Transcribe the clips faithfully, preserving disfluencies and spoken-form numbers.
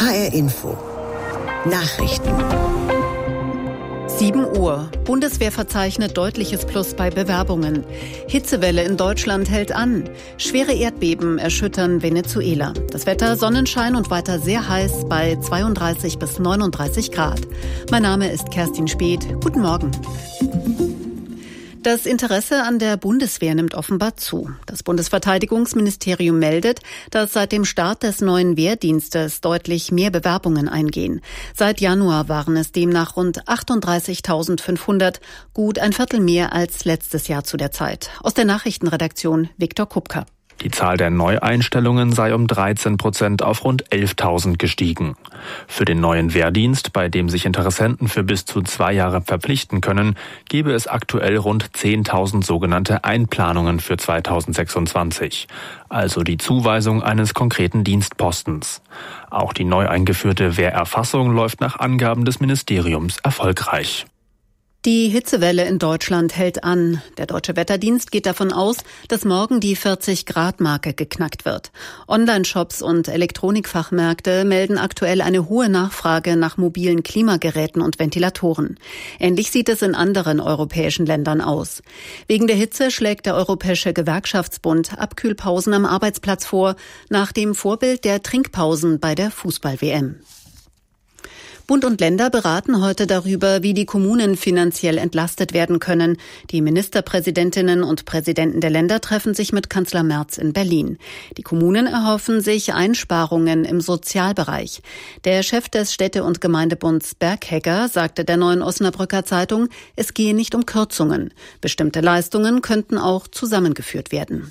H R Info. Nachrichten. sieben Uhr. Bundeswehr verzeichnet deutliches Plus bei Bewerbungen. Hitzewelle in Deutschland hält an. Schwere Erdbeben erschüttern Venezuela. Das Wetter Sonnenschein und weiter sehr heiß bei zweiunddreißig bis neununddreißig Grad. Mein Name ist Kerstin Speth. Guten Morgen. Das Interesse an der Bundeswehr nimmt offenbar zu. Das Bundesverteidigungsministerium meldet, dass seit dem Start des neuen Wehrdienstes deutlich mehr Bewerbungen eingehen. Seit Januar waren es demnach rund achtunddreißigtausendfünfhundert, gut ein Viertel mehr als letztes Jahr zu der Zeit. Aus der Nachrichtenredaktion Viktor Kupka. Die Zahl der Neueinstellungen sei um dreizehn Prozent auf rund elftausend gestiegen. Für den neuen Wehrdienst, bei dem sich Interessenten für bis zu zwei Jahre verpflichten können, gebe es aktuell rund zehntausend sogenannte Einplanungen für zweitausendsechsundzwanzig. Also die Zuweisung eines konkreten Dienstpostens. Auch die neu eingeführte Wehrerfassung läuft nach Angaben des Ministeriums erfolgreich. Die Hitzewelle in Deutschland hält an. Der Deutsche Wetterdienst geht davon aus, dass morgen die vierzig-Grad-Marke geknackt wird. Online-Shops und Elektronikfachmärkte melden aktuell eine hohe Nachfrage nach mobilen Klimageräten und Ventilatoren. Ähnlich sieht es in anderen europäischen Ländern aus. Wegen der Hitze schlägt der Europäische Gewerkschaftsbund Abkühlpausen am Arbeitsplatz vor, nach dem Vorbild der Trinkpausen bei der Fußball-W M. Bund und Länder beraten heute darüber, wie die Kommunen finanziell entlastet werden können. Die Ministerpräsidentinnen und Präsidenten der Länder treffen sich mit Kanzler Merz in Berlin. Die Kommunen erhoffen sich Einsparungen im Sozialbereich. Der Chef des Städte- und Gemeindebunds Berghegger sagte der Neuen Osnabrücker Zeitung, es gehe nicht um Kürzungen. Bestimmte Leistungen könnten auch zusammengeführt werden.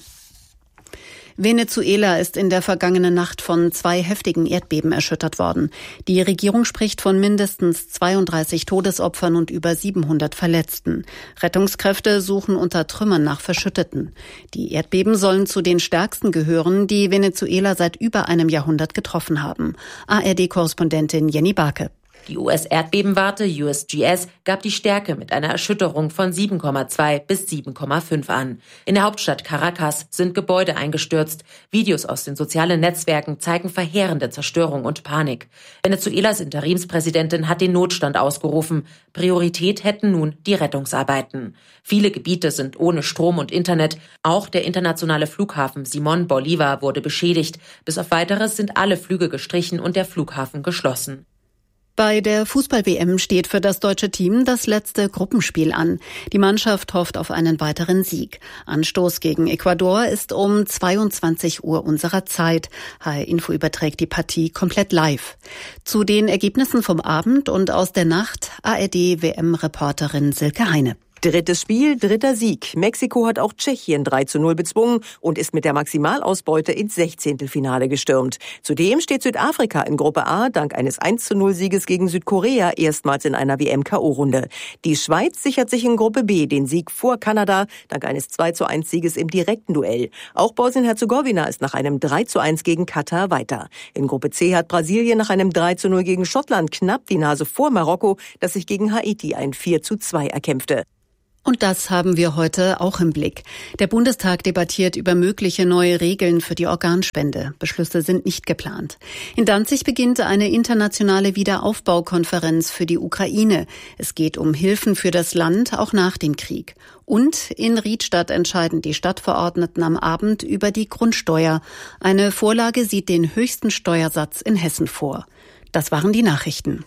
Venezuela ist in der vergangenen Nacht von zwei heftigen Erdbeben erschüttert worden. Die Regierung spricht von mindestens zweiunddreißig Todesopfern und über siebenhundert Verletzten. Rettungskräfte suchen unter Trümmern nach Verschütteten. Die Erdbeben sollen zu den stärksten gehören, die Venezuela seit über einem Jahrhundert getroffen haben. A R D-Korrespondentin Jenny Barke. Die U S-Erdbebenwarte U S G S gab die Stärke mit einer Erschütterung von sieben Komma zwei bis sieben Komma fünf an. In der Hauptstadt Caracas sind Gebäude eingestürzt. Videos aus den sozialen Netzwerken zeigen verheerende Zerstörung und Panik. Venezuelas Interimspräsidentin hat den Notstand ausgerufen. Priorität hätten nun die Rettungsarbeiten. Viele Gebiete sind ohne Strom und Internet. Auch der internationale Flughafen Simón Bolívar wurde beschädigt. Bis auf Weiteres sind alle Flüge gestrichen und der Flughafen geschlossen. Bei der Fußball-W M steht für das deutsche Team das letzte Gruppenspiel an. Die Mannschaft hofft auf einen weiteren Sieg. Anstoß gegen Ecuador ist um zweiundzwanzig Uhr unserer Zeit. H R Info überträgt die Partie komplett live. Zu den Ergebnissen vom Abend und aus der Nacht A R D-W M-Reporterin Silke Heine. Drittes Spiel, dritter Sieg. Mexiko hat auch Tschechien drei zu null bezwungen und ist mit der Maximalausbeute ins Sechzehntelfinale gestürmt. Zudem steht Südafrika in Gruppe A dank eines eins zu null Sieges gegen Südkorea erstmals in einer W M-K O-Runde. Die Schweiz sichert sich in Gruppe B den Sieg vor Kanada dank eines zwei zu eins Sieges im direkten Duell. Auch Bosnien-Herzegowina ist nach einem drei zu eins gegen Katar weiter. In Gruppe C hat Brasilien nach einem drei zu null gegen Schottland knapp die Nase vor Marokko, das sich gegen Haiti ein vier zu zwei erkämpfte. Und das haben wir heute auch im Blick. Der Bundestag debattiert über mögliche neue Regeln für die Organspende. Beschlüsse sind nicht geplant. In Danzig beginnt eine internationale Wiederaufbaukonferenz für die Ukraine. Es geht um Hilfen für das Land, auch nach dem Krieg. Und in Riedstadt entscheiden die Stadtverordneten am Abend über die Grundsteuer. Eine Vorlage sieht den höchsten Steuersatz in Hessen vor. Das waren die Nachrichten.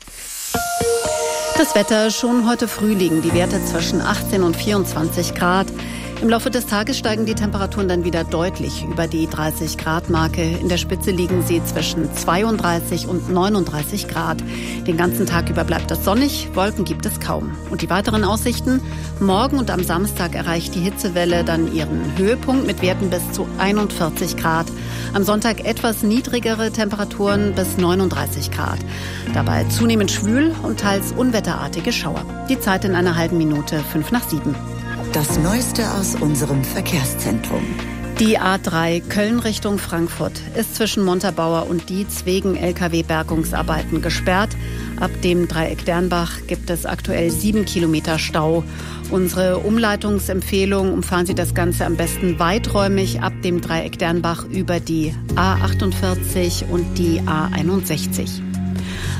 Das Wetter, schon heute früh liegen die Werte zwischen achtzehn und vierundzwanzig Grad. Im Laufe des Tages steigen die Temperaturen dann wieder deutlich über die dreißig Grad Marke. In der Spitze liegen sie zwischen zweiunddreißig und neununddreißig Grad. Den ganzen Tag über bleibt es sonnig, Wolken gibt es kaum. Und die weiteren Aussichten? Morgen und am Samstag erreicht die Hitzewelle dann ihren Höhepunkt mit Werten bis zu einundvierzig Grad. Am Sonntag etwas niedrigere Temperaturen bis neununddreißig Grad. Dabei zunehmend schwül und teils unwetterartige Schauer. Die Zeit in einer halben Minute, fünf nach sieben. Das Neueste aus unserem Verkehrszentrum. Die A drei Köln Richtung Frankfurt ist zwischen Montabaur und Dietz wegen L K W-Bergungsarbeiten gesperrt. Ab dem Dreieck Dernbach gibt es aktuell sieben Kilometer Stau. Unsere Umleitungsempfehlung: umfahren Sie das Ganze am besten weiträumig ab dem Dreieck Dernbach über die A achtundvierzig und die A einundsechzig.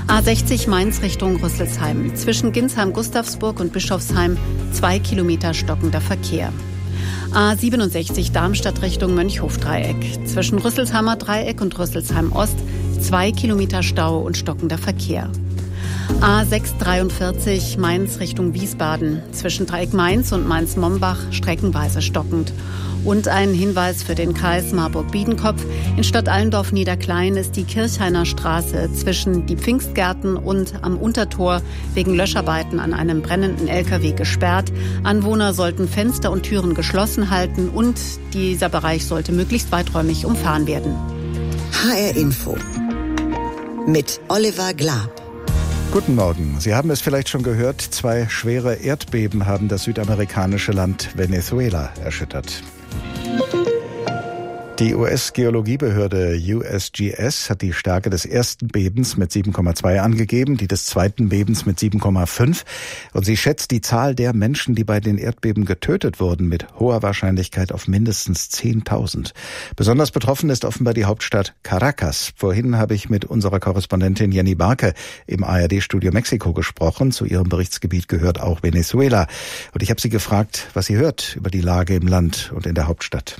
A sechzig Mainz Richtung Rüsselsheim. Zwischen Ginsheim-Gustavsburg und Bischofsheim zwei Kilometer stockender Verkehr. A siebenundsechzig Darmstadt Richtung Mönchhofdreieck. Zwischen Rüsselsheimer Dreieck und Rüsselsheim Ost zwei Kilometer Stau und stockender Verkehr. A sechshundertdreiundvierzig Mainz Richtung Wiesbaden. Zwischen Dreieck Mainz und Mainz-Mombach streckenweise stockend. Und ein Hinweis für den Kreis Marburg-Biedenkopf. In Stadt Allendorf Niederklein ist die Kirchhainer Straße zwischen die Pfingstgärten und am Untertor wegen Löscharbeiten an einem brennenden L K W gesperrt. Anwohner sollten Fenster und Türen geschlossen halten und dieser Bereich sollte möglichst weiträumig umfahren werden. H R Info mit Oliver Glab. Guten Morgen. Sie haben es vielleicht schon gehört, zwei schwere Erdbeben haben das südamerikanische Land Venezuela erschüttert. Die U S-Geologiebehörde U S G S hat die Stärke des ersten Bebens mit sieben Komma zwei angegeben, die des zweiten Bebens mit sieben Komma fünf. Und sie schätzt die Zahl der Menschen, die bei den Erdbeben getötet wurden, mit hoher Wahrscheinlichkeit auf mindestens zehntausend. Besonders betroffen ist offenbar die Hauptstadt Caracas. Vorhin habe ich mit unserer Korrespondentin Jenny Barke im A R D-Studio Mexiko gesprochen. Zu ihrem Berichtsgebiet gehört auch Venezuela. Und ich habe sie gefragt, was sie hört über die Lage im Land und in der Hauptstadt.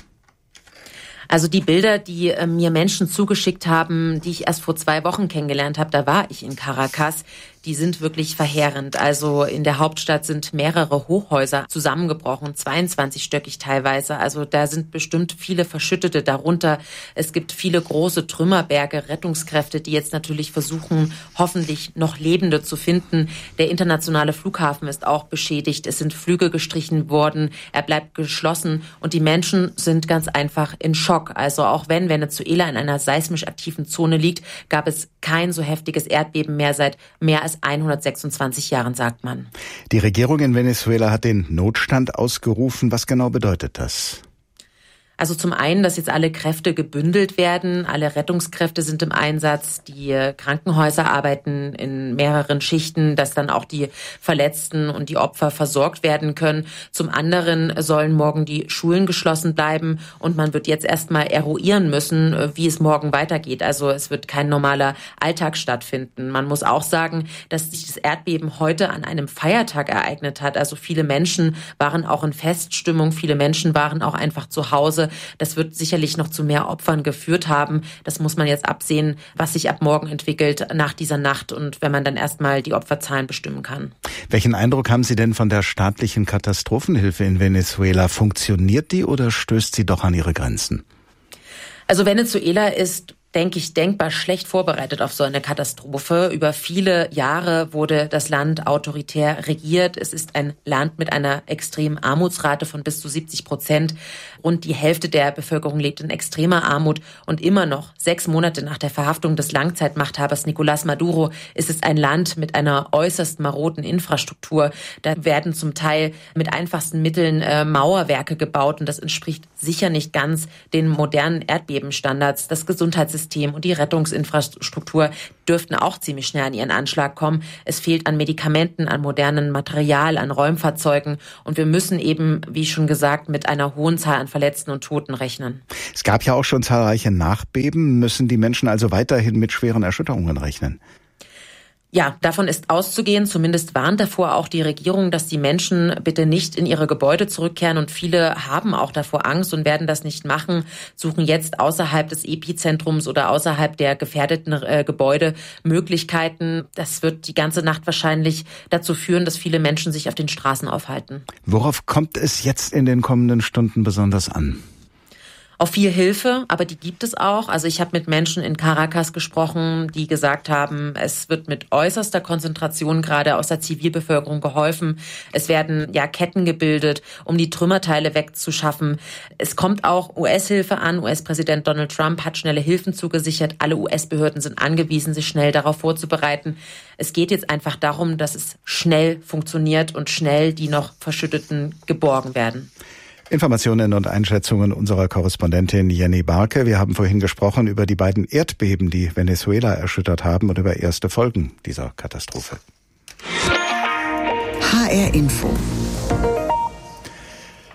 Also die Bilder, die äh, mir Menschen zugeschickt haben, die ich erst vor zwei Wochen kennengelernt habe, da war ich in Caracas, die sind wirklich verheerend. Also in der Hauptstadt sind mehrere Hochhäuser zusammengebrochen, zweiundzwanzigstöckig teilweise. Also da sind bestimmt viele Verschüttete darunter. Es gibt viele große Trümmerberge, Rettungskräfte, die jetzt natürlich versuchen, hoffentlich noch Lebende zu finden. Der internationale Flughafen ist auch beschädigt. Es sind Flüge gestrichen worden. Er bleibt geschlossen und die Menschen sind ganz einfach in Schock. Also auch wenn Venezuela in einer seismisch aktiven Zone liegt, gab es kein so heftiges Erdbeben mehr seit mehr als hundertsechsundzwanzig Jahren, sagt man. Die Regierung in Venezuela hat den Notstand ausgerufen. Was genau bedeutet das? Also zum einen, dass jetzt alle Kräfte gebündelt werden, alle Rettungskräfte sind im Einsatz, die Krankenhäuser arbeiten in mehreren Schichten, dass dann auch die Verletzten und die Opfer versorgt werden können. Zum anderen sollen morgen die Schulen geschlossen bleiben und man wird jetzt erstmal eruieren müssen, wie es morgen weitergeht. Also es wird kein normaler Alltag stattfinden. Man muss auch sagen, dass sich das Erdbeben heute an einem Feiertag ereignet hat. Also viele Menschen waren auch in Feststimmung, viele Menschen waren auch einfach zu Hause. Das wird sicherlich noch zu mehr Opfern geführt haben. Das muss man jetzt absehen, was sich ab morgen entwickelt nach dieser Nacht und wenn man dann erstmal die Opferzahlen bestimmen kann. Welchen Eindruck haben Sie denn von der staatlichen Katastrophenhilfe in Venezuela? Funktioniert die oder stößt sie doch an ihre Grenzen? Also Venezuela ist, denke ich, denkbar schlecht vorbereitet auf so eine Katastrophe. Über viele Jahre wurde das Land autoritär regiert. Es ist ein Land mit einer extremen Armutsrate von bis zu siebzig Prozent. Rund die Hälfte der Bevölkerung lebt in extremer Armut. Und immer noch, sechs Monate nach der Verhaftung des Langzeitmachthabers Nicolás Maduro, ist es ein Land mit einer äußerst maroden Infrastruktur. Da werden zum Teil mit einfachsten Mitteln äh, Mauerwerke gebaut. Und das entspricht sicher nicht ganz den modernen Erdbebenstandards. Das Gesundheitssystem und die Rettungsinfrastruktur dürften auch ziemlich schnell an ihren Anschlag kommen. Es fehlt an Medikamenten, an modernem Material, an Räumfahrzeugen. Und wir müssen eben, wie schon gesagt, mit einer hohen Zahl an Verletzten und Toten rechnen. Es gab ja auch schon zahlreiche Nachbeben. Müssen die Menschen also weiterhin mit schweren Erschütterungen rechnen? Ja, davon ist auszugehen. Zumindest warnt davor auch die Regierung, dass die Menschen bitte nicht in ihre Gebäude zurückkehren. Und viele haben auch davor Angst und werden das nicht machen, suchen jetzt außerhalb des Epizentrums oder außerhalb der gefährdeten äh, Gebäude Möglichkeiten. Das wird die ganze Nacht wahrscheinlich dazu führen, dass viele Menschen sich auf den Straßen aufhalten. Worauf kommt es jetzt in den kommenden Stunden besonders an? Auf viel Hilfe, aber die gibt es auch. Also ich habe mit Menschen in Caracas gesprochen, die gesagt haben, es wird mit äußerster Konzentration gerade aus der Zivilbevölkerung geholfen. Es werden ja Ketten gebildet, um die Trümmerteile wegzuschaffen. Es kommt auch U S-Hilfe an. U S-Präsident Donald Trump hat schnelle Hilfen zugesichert. Alle U S-Behörden sind angewiesen, sich schnell darauf vorzubereiten. Es geht jetzt einfach darum, dass es schnell funktioniert und schnell die noch Verschütteten geborgen werden. Informationen und Einschätzungen unserer Korrespondentin Jenny Barke. Wir haben vorhin gesprochen über die beiden Erdbeben, die Venezuela erschüttert haben und über erste Folgen dieser Katastrophe. H R Info.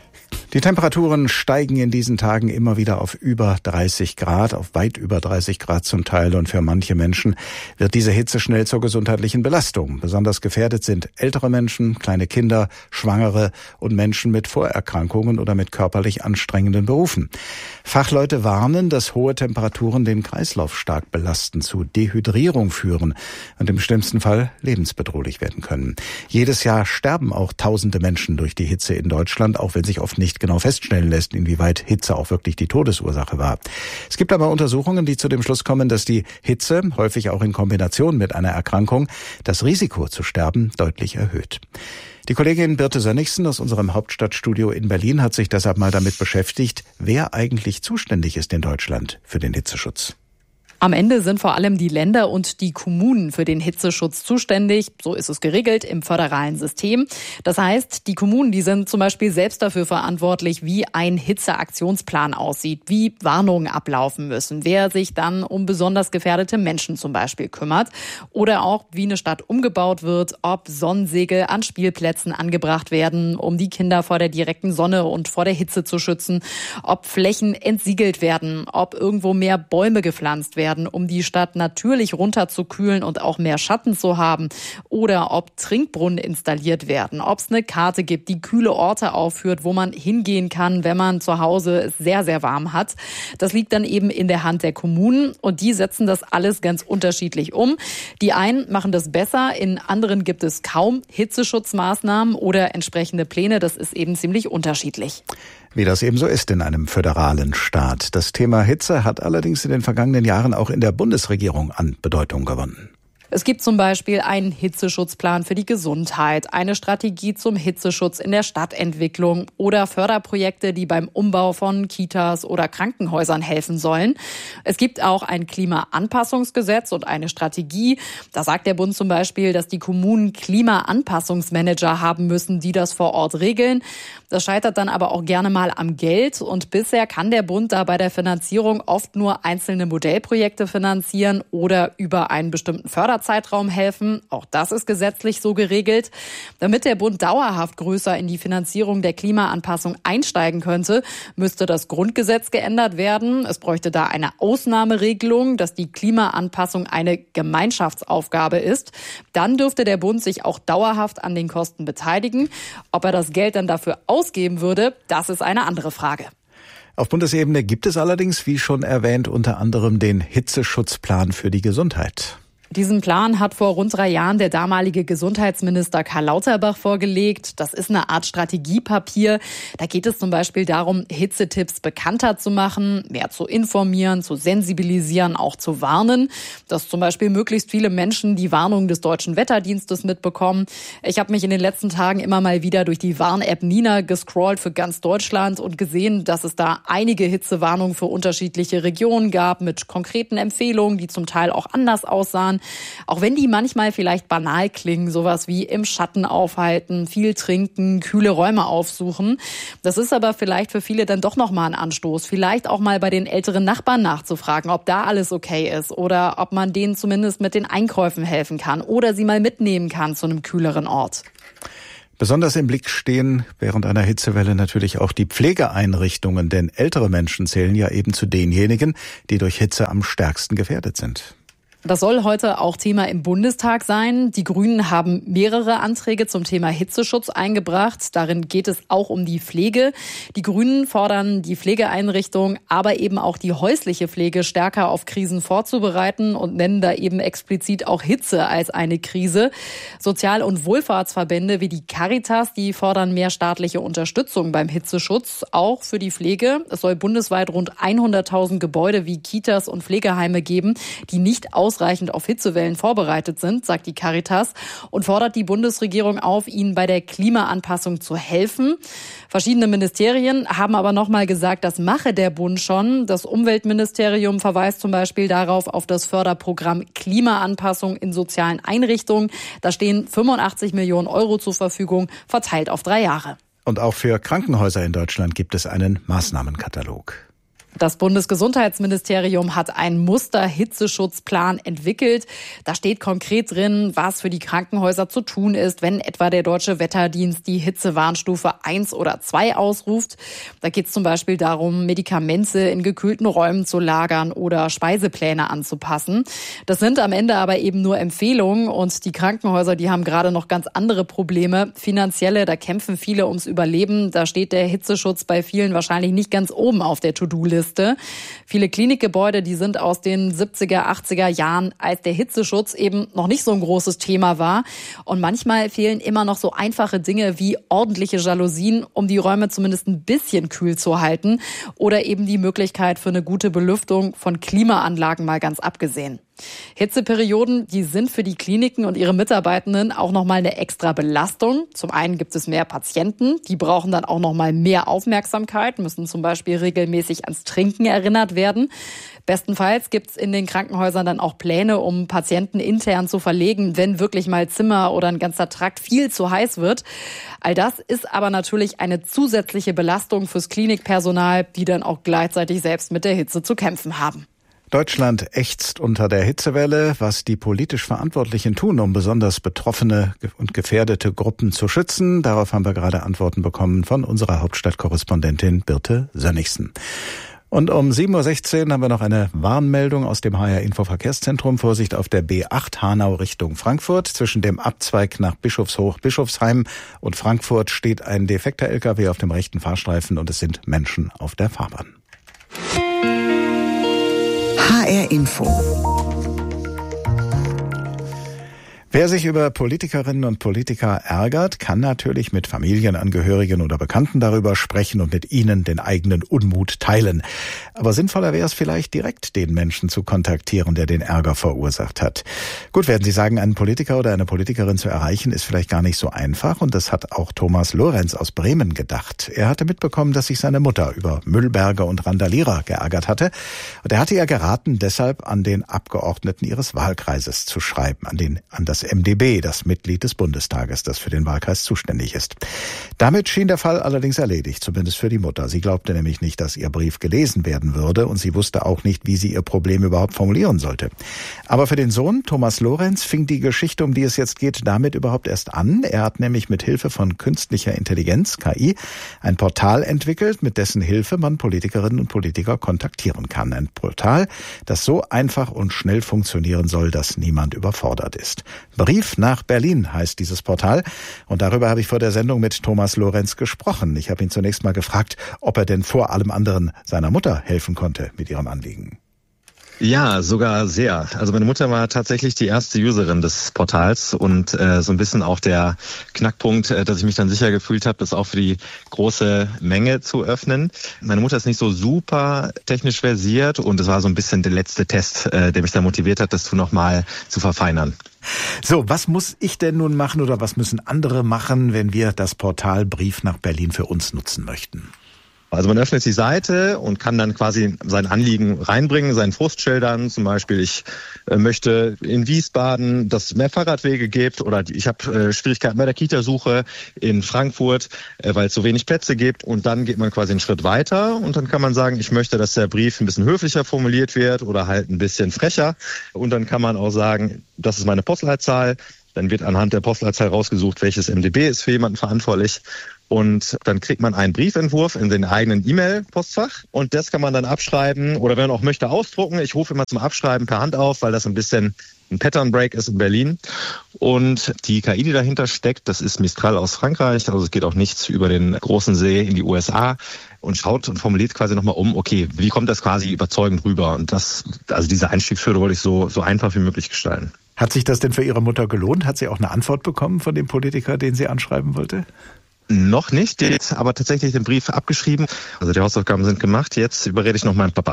Die Temperaturen steigen in diesen Tagen immer wieder auf über dreißig Grad, auf weit über dreißig Grad zum Teil. Und für manche Menschen wird diese Hitze schnell zur gesundheitlichen Belastung. Besonders gefährdet sind ältere Menschen, kleine Kinder, Schwangere und Menschen mit Vorerkrankungen oder mit körperlich anstrengenden Berufen. Fachleute warnen, dass hohe Temperaturen den Kreislauf stark belasten, zu Dehydrierung führen und im schlimmsten Fall lebensbedrohlich werden können. Jedes Jahr sterben auch tausende Menschen durch die Hitze in Deutschland, auch wenn sich oft nicht genau feststellen lässt, inwieweit Hitze auch wirklich die Todesursache war. Es gibt aber Untersuchungen, die zu dem Schluss kommen, dass die Hitze, häufig auch in Kombination mit einer Erkrankung, das Risiko zu sterben deutlich erhöht. Die Kollegin Birte Sönnigsen aus unserem Hauptstadtstudio in Berlin hat sich deshalb mal damit beschäftigt, wer eigentlich zuständig ist in Deutschland für den Hitzeschutz. Am Ende sind vor allem die Länder und die Kommunen für den Hitzeschutz zuständig. So ist es geregelt im föderalen System. Das heißt, die Kommunen, die sind zum Beispiel selbst dafür verantwortlich, wie ein Hitzeaktionsplan aussieht, wie Warnungen ablaufen müssen, wer sich dann um besonders gefährdete Menschen zum Beispiel kümmert oder auch, wie eine Stadt umgebaut wird, ob Sonnensegel an Spielplätzen angebracht werden, um die Kinder vor der direkten Sonne und vor der Hitze zu schützen, ob Flächen entsiegelt werden, ob irgendwo mehr Bäume gepflanzt werden, um die Stadt natürlich runterzukühlen und auch mehr Schatten zu haben, oder ob Trinkbrunnen installiert werden, ob es eine Karte gibt, die kühle Orte aufführt, wo man hingehen kann, wenn man zu Hause es sehr, sehr warm hat. Das liegt dann eben in der Hand der Kommunen und die setzen das alles ganz unterschiedlich um. Die einen machen das besser, in anderen gibt es kaum Hitzeschutzmaßnahmen oder entsprechende Pläne. Das ist eben ziemlich unterschiedlich. Wie das eben so ist in einem föderalen Staat. Das Thema Hitze hat allerdings in den vergangenen Jahren auch in der Bundesregierung an Bedeutung gewonnen. Es gibt zum Beispiel einen Hitzeschutzplan für die Gesundheit, eine Strategie zum Hitzeschutz in der Stadtentwicklung oder Förderprojekte, die beim Umbau von Kitas oder Krankenhäusern helfen sollen. Es gibt auch ein Klimaanpassungsgesetz und eine Strategie. Da sagt der Bund zum Beispiel, dass die Kommunen Klimaanpassungsmanager haben müssen, die das vor Ort regeln. Das scheitert dann aber auch gerne mal am Geld. Und bisher kann der Bund da bei der Finanzierung oft nur einzelne Modellprojekte finanzieren oder über einen bestimmten Förderzeitraum helfen. Auch das ist gesetzlich so geregelt. Damit der Bund dauerhaft größer in die Finanzierung der Klimaanpassung einsteigen könnte, müsste das Grundgesetz geändert werden. Es bräuchte da eine Ausnahmeregelung, dass die Klimaanpassung eine Gemeinschaftsaufgabe ist. Dann dürfte der Bund sich auch dauerhaft an den Kosten beteiligen. Ob er das Geld dann dafür ausgeben würde, das ist eine andere Frage. Auf Bundesebene gibt es allerdings, wie schon erwähnt, unter anderem den Hitzeschutzplan für die Gesundheit. Diesen Plan hat vor rund drei Jahren der damalige Gesundheitsminister Karl Lauterbach vorgelegt. Das ist eine Art Strategiepapier. Da geht es zum Beispiel darum, Hitzetipps bekannter zu machen, mehr zu informieren, zu sensibilisieren, auch zu warnen. Dass zum Beispiel möglichst viele Menschen die Warnung des Deutschen Wetterdienstes mitbekommen. Ich habe mich in den letzten Tagen immer mal wieder durch die Warn-App Nina gescrollt für ganz Deutschland und gesehen, dass es da einige Hitzewarnungen für unterschiedliche Regionen gab mit konkreten Empfehlungen, die zum Teil auch anders aussahen. Auch wenn die manchmal vielleicht banal klingen, sowas wie im Schatten aufhalten, viel trinken, kühle Räume aufsuchen. Das ist aber vielleicht für viele dann doch nochmal ein Anstoß. Vielleicht auch mal bei den älteren Nachbarn nachzufragen, ob da alles okay ist oder ob man denen zumindest mit den Einkäufen helfen kann oder sie mal mitnehmen kann zu einem kühleren Ort. Besonders im Blick stehen während einer Hitzewelle natürlich auch die Pflegeeinrichtungen, denn ältere Menschen zählen ja eben zu denjenigen, die durch Hitze am stärksten gefährdet sind. Das soll heute auch Thema im Bundestag sein. Die Grünen haben mehrere Anträge zum Thema Hitzeschutz eingebracht. Darin geht es auch um die Pflege. Die Grünen fordern, die Pflegeeinrichtung, aber eben auch die häusliche Pflege stärker auf Krisen vorzubereiten und nennen da eben explizit auch Hitze als eine Krise. Sozial- und Wohlfahrtsverbände wie die Caritas, die fordern mehr staatliche Unterstützung beim Hitzeschutz, auch für die Pflege. Es soll bundesweit rund hunderttausend Gebäude wie Kitas und Pflegeheime geben, die nicht aus ausreichend auf Hitzewellen vorbereitet sind, sagt die Caritas, und fordert die Bundesregierung auf, ihnen bei der Klimaanpassung zu helfen. Verschiedene Ministerien haben aber nochmal gesagt, das mache der Bund schon. Das Umweltministerium verweist zum Beispiel darauf auf das Förderprogramm Klimaanpassung in sozialen Einrichtungen. Da stehen fünfundachtzig Millionen Euro zur Verfügung, verteilt auf drei Jahre. Und auch für Krankenhäuser in Deutschland gibt es einen Maßnahmenkatalog. Das Bundesgesundheitsministerium hat einen Muster-Hitzeschutzplan entwickelt. Da steht konkret drin, was für die Krankenhäuser zu tun ist, wenn etwa der Deutsche Wetterdienst die Hitzewarnstufe eins oder zwei ausruft. Da geht es zum Beispiel darum, Medikamente in gekühlten Räumen zu lagern oder Speisepläne anzupassen. Das sind am Ende aber eben nur Empfehlungen und die Krankenhäuser, die haben gerade noch ganz andere Probleme. Finanzielle, da kämpfen viele ums Überleben. Da steht der Hitzeschutz bei vielen wahrscheinlich nicht ganz oben auf der To-Do-Liste. Viele Klinikgebäude, die sind aus den siebziger, achtziger Jahren, als der Hitzeschutz eben noch nicht so ein großes Thema war. Und manchmal fehlen immer noch so einfache Dinge wie ordentliche Jalousien, um die Räume zumindest ein bisschen kühl zu halten. Oder eben die Möglichkeit für eine gute Belüftung, von Klimaanlagen mal ganz abgesehen. Hitzeperioden, die sind für die Kliniken und ihre Mitarbeitenden auch nochmal eine extra Belastung. Zum einen gibt es mehr Patienten, die brauchen dann auch nochmal mehr Aufmerksamkeit, müssen zum Beispiel regelmäßig ans Trinken erinnert werden. Bestenfalls gibt es in den Krankenhäusern dann auch Pläne, um Patienten intern zu verlegen, wenn wirklich mal Zimmer oder ein ganzer Trakt viel zu heiß wird. All das ist aber natürlich eine zusätzliche Belastung fürs Klinikpersonal, die dann auch gleichzeitig selbst mit der Hitze zu kämpfen haben. Deutschland ächzt unter der Hitzewelle. Was die politisch Verantwortlichen tun, um besonders betroffene und gefährdete Gruppen zu schützen, darauf haben wir gerade Antworten bekommen von unserer Hauptstadtkorrespondentin Birte Sönnigsen. Und um sieben Uhr sechzehn haben wir noch eine Warnmeldung aus dem H R-Info-Verkehrszentrum. Vorsicht auf der B acht Hanau Richtung Frankfurt. Zwischen dem Abzweig nach Bischofshoch-Bischofsheim und Frankfurt steht ein defekter L K W auf dem rechten Fahrstreifen und es sind Menschen auf der Fahrbahn. H R Info. Wer sich über Politikerinnen und Politiker ärgert, kann natürlich mit Familienangehörigen oder Bekannten darüber sprechen und mit ihnen den eigenen Unmut teilen. Aber sinnvoller wäre es vielleicht, direkt den Menschen zu kontaktieren, der den Ärger verursacht hat. Gut, werden Sie sagen, einen Politiker oder eine Politikerin zu erreichen, ist vielleicht gar nicht so einfach. Und das hat auch Thomas Lorenz aus Bremen gedacht. Er hatte mitbekommen, dass sich seine Mutter über Müllberger und Randalierer geärgert hatte. Und er hatte ihr geraten, deshalb an den Abgeordneten ihres Wahlkreises zu schreiben, an den, an das M D B, das Mitglied des Bundestages, das für den Wahlkreis zuständig ist. Damit schien der Fall allerdings erledigt, zumindest für die Mutter. Sie glaubte nämlich nicht, dass ihr Brief gelesen werden würde und sie wusste auch nicht, wie sie ihr Problem überhaupt formulieren sollte. Aber für den Sohn, Thomas Lorenz, fing die Geschichte, um die es jetzt geht, damit überhaupt erst an. Er hat nämlich mit Hilfe von künstlicher Intelligenz, K I, ein Portal entwickelt, mit dessen Hilfe man Politikerinnen und Politiker kontaktieren kann. Ein Portal, das so einfach und schnell funktionieren soll, dass niemand überfordert ist. Brief nach Berlin heißt dieses Portal und darüber habe ich vor der Sendung mit Thomas Lorenz gesprochen. Ich habe ihn zunächst mal gefragt, ob er denn vor allem anderen seiner Mutter helfen konnte mit ihrem Anliegen. Ja, sogar sehr. Also meine Mutter war tatsächlich die erste Userin des Portals und äh, so ein bisschen auch der Knackpunkt, äh, dass ich mich dann sicher gefühlt habe, das auch für die große Menge zu öffnen. Meine Mutter ist nicht so super technisch versiert und es war so ein bisschen der letzte Test, äh, der mich dann motiviert hat, das zu nochmal zu verfeinern. So, was muss ich denn nun machen oder was müssen andere machen, wenn wir das Portal Brief nach Berlin für uns nutzen möchten? Also man öffnet die Seite und kann dann quasi sein Anliegen reinbringen, seinen Frust schildern. Zum Beispiel, ich äh, möchte in Wiesbaden, dass es mehr Fahrradwege gibt oder ich habe äh, Schwierigkeiten bei der Kitasuche in Frankfurt, äh, weil es so wenig Plätze gibt. Und dann geht man quasi einen Schritt weiter und dann kann man sagen, ich möchte, dass der Brief ein bisschen höflicher formuliert wird oder halt ein bisschen frecher. Und dann kann man auch sagen, das ist meine Postleitzahl. Dann wird anhand der Postleitzahl rausgesucht, welches M D B ist für jemanden verantwortlich. Und dann kriegt man einen Briefentwurf in den eigenen E-Mail-Postfach und das kann man dann abschreiben oder wenn man auch möchte ausdrucken. Ich rufe immer zum Abschreiben per Hand auf, weil das ein bisschen ein Pattern Break ist in Berlin. Und die K I, die dahinter steckt, das ist Mistral aus Frankreich. Also es geht auch nichts über den großen See in die U S A und schaut und formuliert quasi nochmal um, okay, wie kommt das quasi überzeugend rüber? Und das, also diese Einstiegshürde wollte ich so, so einfach wie möglich gestalten. Hat sich das denn für Ihre Mutter gelohnt? Hat sie auch eine Antwort bekommen von dem Politiker, den sie anschreiben wollte? Noch nicht, jetzt aber tatsächlich den Brief abgeschrieben. Also die Hausaufgaben sind gemacht, jetzt überrede ich noch meinen Papa.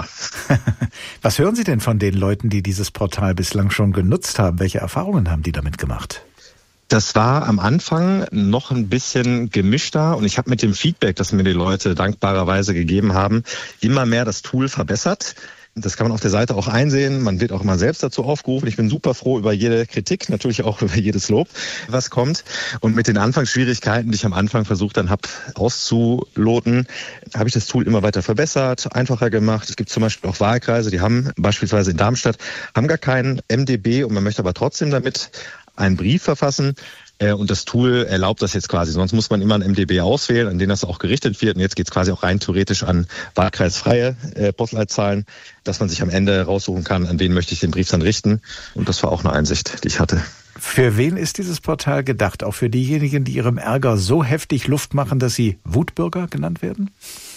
Was hören Sie denn von den Leuten, die dieses Portal bislang schon genutzt haben? Welche Erfahrungen haben die damit gemacht? Das war am Anfang noch ein bisschen gemischter und ich habe mit dem Feedback, das mir die Leute dankbarerweise gegeben haben, immer mehr das Tool verbessert. Das kann man auf der Seite auch einsehen. Man wird auch immer selbst dazu aufgerufen. Ich bin super froh über jede Kritik, natürlich auch über jedes Lob, was kommt. Und mit den Anfangsschwierigkeiten, die ich am Anfang versucht dann habe auszuloten, habe ich das Tool immer weiter verbessert, einfacher gemacht. Es gibt zum Beispiel auch Wahlkreise, die haben beispielsweise in Darmstadt, haben gar keinen M D B und man möchte aber trotzdem damit einen Brief verfassen. Und das Tool erlaubt das jetzt quasi. Sonst muss man immer ein M D B auswählen, an den das auch gerichtet wird. Und jetzt geht es quasi auch rein theoretisch an wahlkreisfreie äh, Postleitzahlen, dass man sich am Ende raussuchen kann, an wen möchte ich den Brief dann richten. Und das war auch eine Einsicht, die ich hatte. Für wen ist dieses Portal gedacht? Auch für diejenigen, die ihrem Ärger so heftig Luft machen, dass sie Wutbürger genannt werden?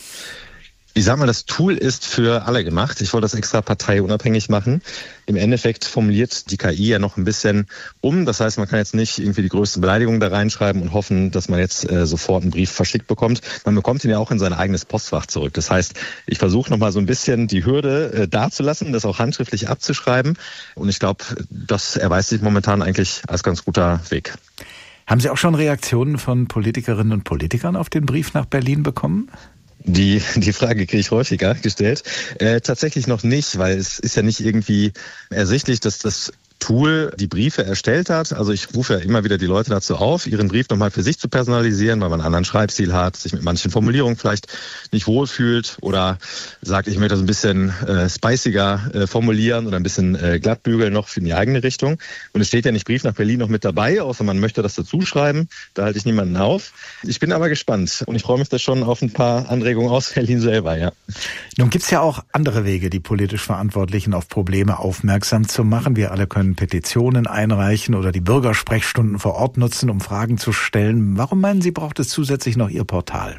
Ich sag mal, das Tool ist für alle gemacht. Ich wollte das extra parteiunabhängig machen. Im Endeffekt formuliert die K I ja noch ein bisschen um. Das heißt, man kann jetzt nicht irgendwie die größte Beleidigung da reinschreiben und hoffen, dass man jetzt äh, sofort einen Brief verschickt bekommt. Man bekommt ihn ja auch in sein eigenes Postfach zurück. Das heißt, ich versuche nochmal so ein bisschen die Hürde äh, dazulassen, das auch handschriftlich abzuschreiben. Und ich glaube, das erweist sich momentan eigentlich als ganz guter Weg. Haben Sie auch schon Reaktionen von Politikerinnen und Politikern auf den Brief nach Berlin bekommen? Die, die Frage kriege ich häufiger gestellt. Äh, tatsächlich noch nicht, weil es ist ja nicht irgendwie ersichtlich, dass das Tool die Briefe erstellt hat. Also ich rufe ja immer wieder die Leute dazu auf, ihren Brief nochmal für sich zu personalisieren, weil man einen anderen Schreibstil hat, sich mit manchen Formulierungen vielleicht nicht wohlfühlt oder sagt, ich möchte das ein bisschen äh, spiciger äh, formulieren oder ein bisschen äh, glattbügeln noch für die eigene Richtung. Und es steht ja nicht Brief nach Berlin noch mit dabei, außer man möchte das dazu schreiben. Da halte ich niemanden auf. Ich bin aber gespannt und ich freue mich da schon auf ein paar Anregungen aus Berlin selber, ja. Nun gibt's ja auch andere Wege, die politisch Verantwortlichen auf Probleme aufmerksam zu machen. Wir alle können Petitionen einreichen oder die Bürgersprechstunden vor Ort nutzen, um Fragen zu stellen. Warum meinen Sie, braucht es zusätzlich noch Ihr Portal?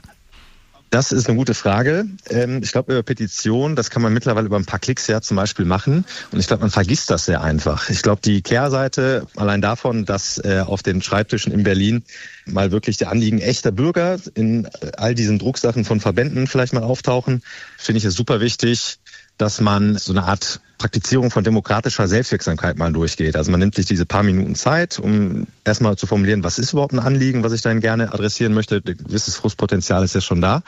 Das ist eine gute Frage. Ich glaube, über Petitionen, das kann man mittlerweile über ein paar Klicks ja zum Beispiel machen. Und ich glaube, man vergisst das sehr einfach. Ich glaube, die Kehrseite allein davon, dass auf den Schreibtischen in Berlin mal wirklich die Anliegen echter Bürger in all diesen Drucksachen von Verbänden vielleicht mal auftauchen, finde ich es super wichtig, dass man so eine Art Praktizierung von demokratischer Selbstwirksamkeit mal durchgeht. Also man nimmt sich diese paar Minuten Zeit, um erstmal zu formulieren, was ist überhaupt ein Anliegen, was ich dann gerne adressieren möchte. Ein gewisses Frustpotenzial ist ja schon da.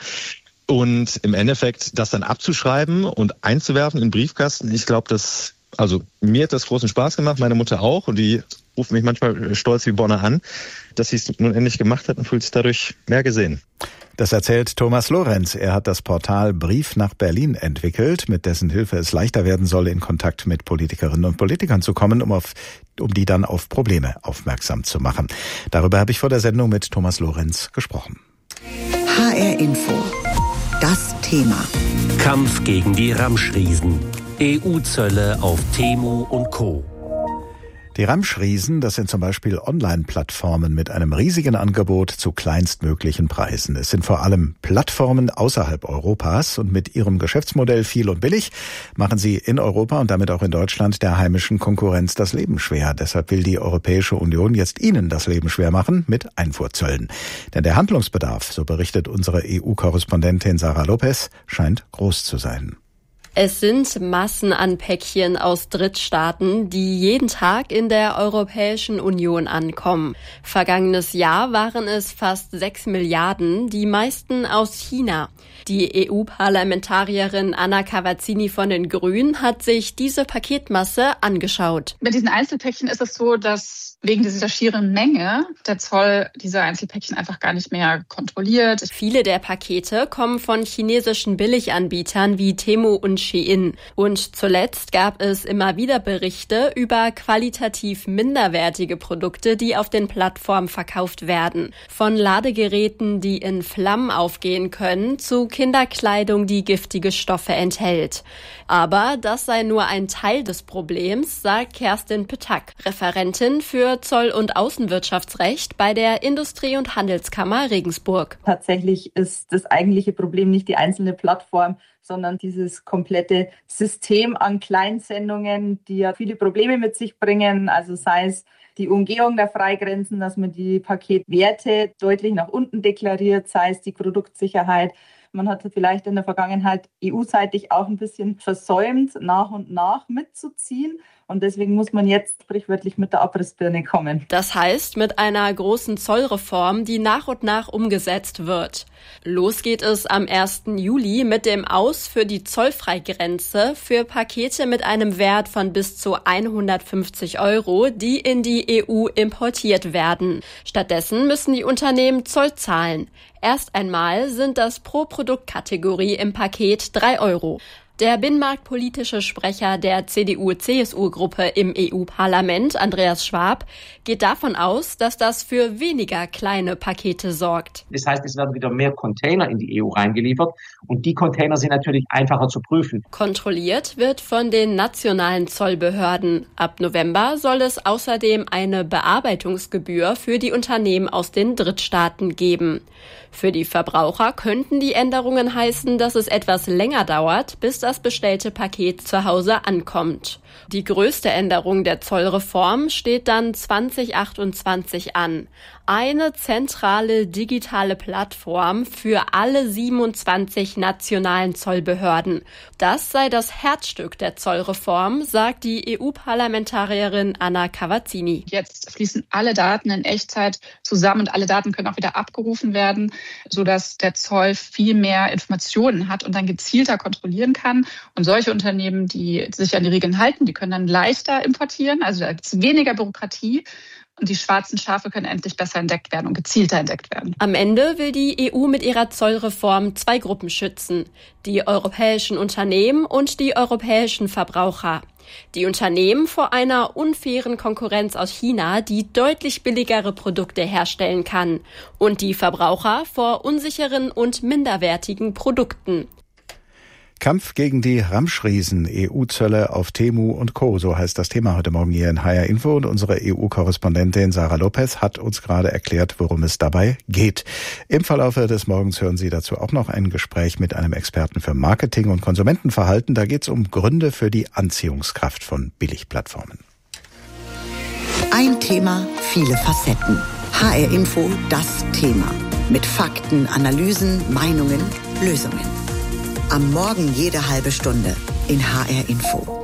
Und im Endeffekt das dann abzuschreiben und einzuwerfen in den Briefkasten, ich glaube, das, also mir hat das großen Spaß gemacht, meine Mutter auch, und die ruft mich manchmal stolz wie Bonner an, dass sie es nun endlich gemacht hat und fühlt sich dadurch mehr gesehen. Das erzählt Thomas Lorenz. Er hat das Portal Brief nach Berlin entwickelt, mit dessen Hilfe es leichter werden soll, in Kontakt mit Politikerinnen und Politikern zu kommen, um auf, um die dann auf Probleme aufmerksam zu machen. Darüber habe ich vor der Sendung mit Thomas Lorenz gesprochen. H R Info. Das Thema. Kampf gegen die Ramschriesen. E U-Zölle auf Temu und Co. Die Ramschriesen, das sind zum Beispiel Online-Plattformen mit einem riesigen Angebot zu kleinstmöglichen Preisen. Es sind vor allem Plattformen außerhalb Europas und mit ihrem Geschäftsmodell viel und billig machen sie in Europa und damit auch in Deutschland der heimischen Konkurrenz das Leben schwer. Deshalb will die Europäische Union jetzt ihnen das Leben schwer machen mit Einfuhrzöllen. Denn der Handlungsbedarf, so berichtet unsere E U-Korrespondentin Sarah Lopez, scheint groß zu sein. Es sind Massen an Päckchen aus Drittstaaten, die jeden Tag in der Europäischen Union ankommen. Vergangenes Jahr waren es fast sechs Milliarden, die meisten aus China. Die E U-Parlamentarierin Anna Cavazzini von den Grünen hat sich diese Paketmasse angeschaut. Bei diesen Einzelpäckchen ist es so, dass wegen dieser schieren Menge der Zoll diese Einzelpäckchen einfach gar nicht mehr kontrolliert. Viele der Pakete kommen von chinesischen Billiganbietern wie Temu und Shein. Und zuletzt gab es immer wieder Berichte über qualitativ minderwertige Produkte, die auf den Plattformen verkauft werden. Von Ladegeräten, die in Flammen aufgehen können, zu Kinderkleidung, die giftige Stoffe enthält. Aber das sei nur ein Teil des Problems, sagt Kerstin Püttack, Referentin für Zoll- und Außenwirtschaftsrecht bei der Industrie- und Handelskammer Regensburg. Tatsächlich ist das eigentliche Problem nicht die einzelne Plattform, sondern dieses komplette System an Kleinsendungen, die ja viele Probleme mit sich bringen. Also sei es die Umgehung der Freigrenzen, dass man die Paketwerte deutlich nach unten deklariert, sei es die Produktsicherheit. Man hat vielleicht in der Vergangenheit E U-seitig auch ein bisschen versäumt, nach und nach mitzuziehen. Und deswegen muss man jetzt sprichwörtlich mit der Abrissbirne kommen. Das heißt, mit einer großen Zollreform, die nach und nach umgesetzt wird. Los geht es am ersten Juli mit dem Aus für die Zollfreigrenze für Pakete mit einem Wert von bis zu hundertfünfzig Euro, die in die E U importiert werden. Stattdessen müssen die Unternehmen Zoll zahlen. Erst einmal sind das pro Produktkategorie im Paket drei Euro. Der binnenmarktpolitische Sprecher der C D U-C S U-Gruppe im E U-Parlament, Andreas Schwab, geht davon aus, dass das für weniger kleine Pakete sorgt. Das heißt, es werden wieder mehr Container in die E U reingeliefert und die Container sind natürlich einfacher zu prüfen. Kontrolliert wird von den nationalen Zollbehörden. Ab November soll es außerdem eine Bearbeitungsgebühr für die Unternehmen aus den Drittstaaten geben. Für die Verbraucher könnten die Änderungen heißen, dass es etwas länger dauert, bis das bestellte Paket zu Hause ankommt. Die größte Änderung der Zollreform steht dann zwanzig achtundzwanzig an. Eine zentrale digitale Plattform für alle siebenundzwanzig nationalen Zollbehörden. Das sei das Herzstück der Zollreform, sagt die E U-Parlamentarierin Anna Cavazzini. Jetzt fließen alle Daten in Echtzeit zusammen und alle Daten können auch wieder abgerufen werden, sodass der Zoll viel mehr Informationen hat und dann gezielter kontrollieren kann. Und solche Unternehmen, die sich an die Regeln halten, die können dann leichter importieren. Also da gibt es weniger Bürokratie. Und die schwarzen Schafe können endlich besser entdeckt werden und gezielter entdeckt werden. Am Ende will die E U mit ihrer Zollreform zwei Gruppen schützen. Die europäischen Unternehmen und die europäischen Verbraucher. Die Unternehmen vor einer unfairen Konkurrenz aus China, die deutlich billigere Produkte herstellen kann. Und die Verbraucher vor unsicheren und minderwertigen Produkten. Kampf gegen die Ramschriesen, E U-Zölle auf Temu und Co. So heißt das Thema heute Morgen hier in H R Info. Und unsere E U-Korrespondentin Sarah Lopez hat uns gerade erklärt, worum es dabei geht. Im Verlaufe des Morgens hören Sie dazu auch noch ein Gespräch mit einem Experten für Marketing und Konsumentenverhalten. Da geht es um Gründe für die Anziehungskraft von Billigplattformen. Ein Thema, viele Facetten. H R Info, das Thema. Mit Fakten, Analysen, Meinungen, Lösungen. Am Morgen jede halbe Stunde in H R Info.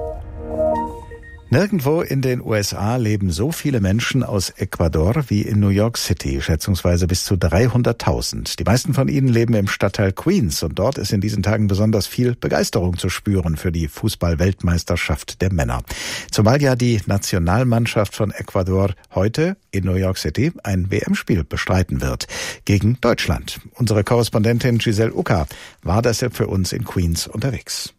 Nirgendwo in den U S A leben so viele Menschen aus Ecuador wie in New York City, schätzungsweise bis zu dreihunderttausend. Die meisten von ihnen leben im Stadtteil Queens und dort ist in diesen Tagen besonders viel Begeisterung zu spüren für die Fußball-Weltmeisterschaft der Männer. Zumal ja die Nationalmannschaft von Ecuador heute in New York City ein W M-Spiel bestreiten wird gegen Deutschland. Unsere Korrespondentin Giselle Ucker war deshalb für uns in Queens unterwegs.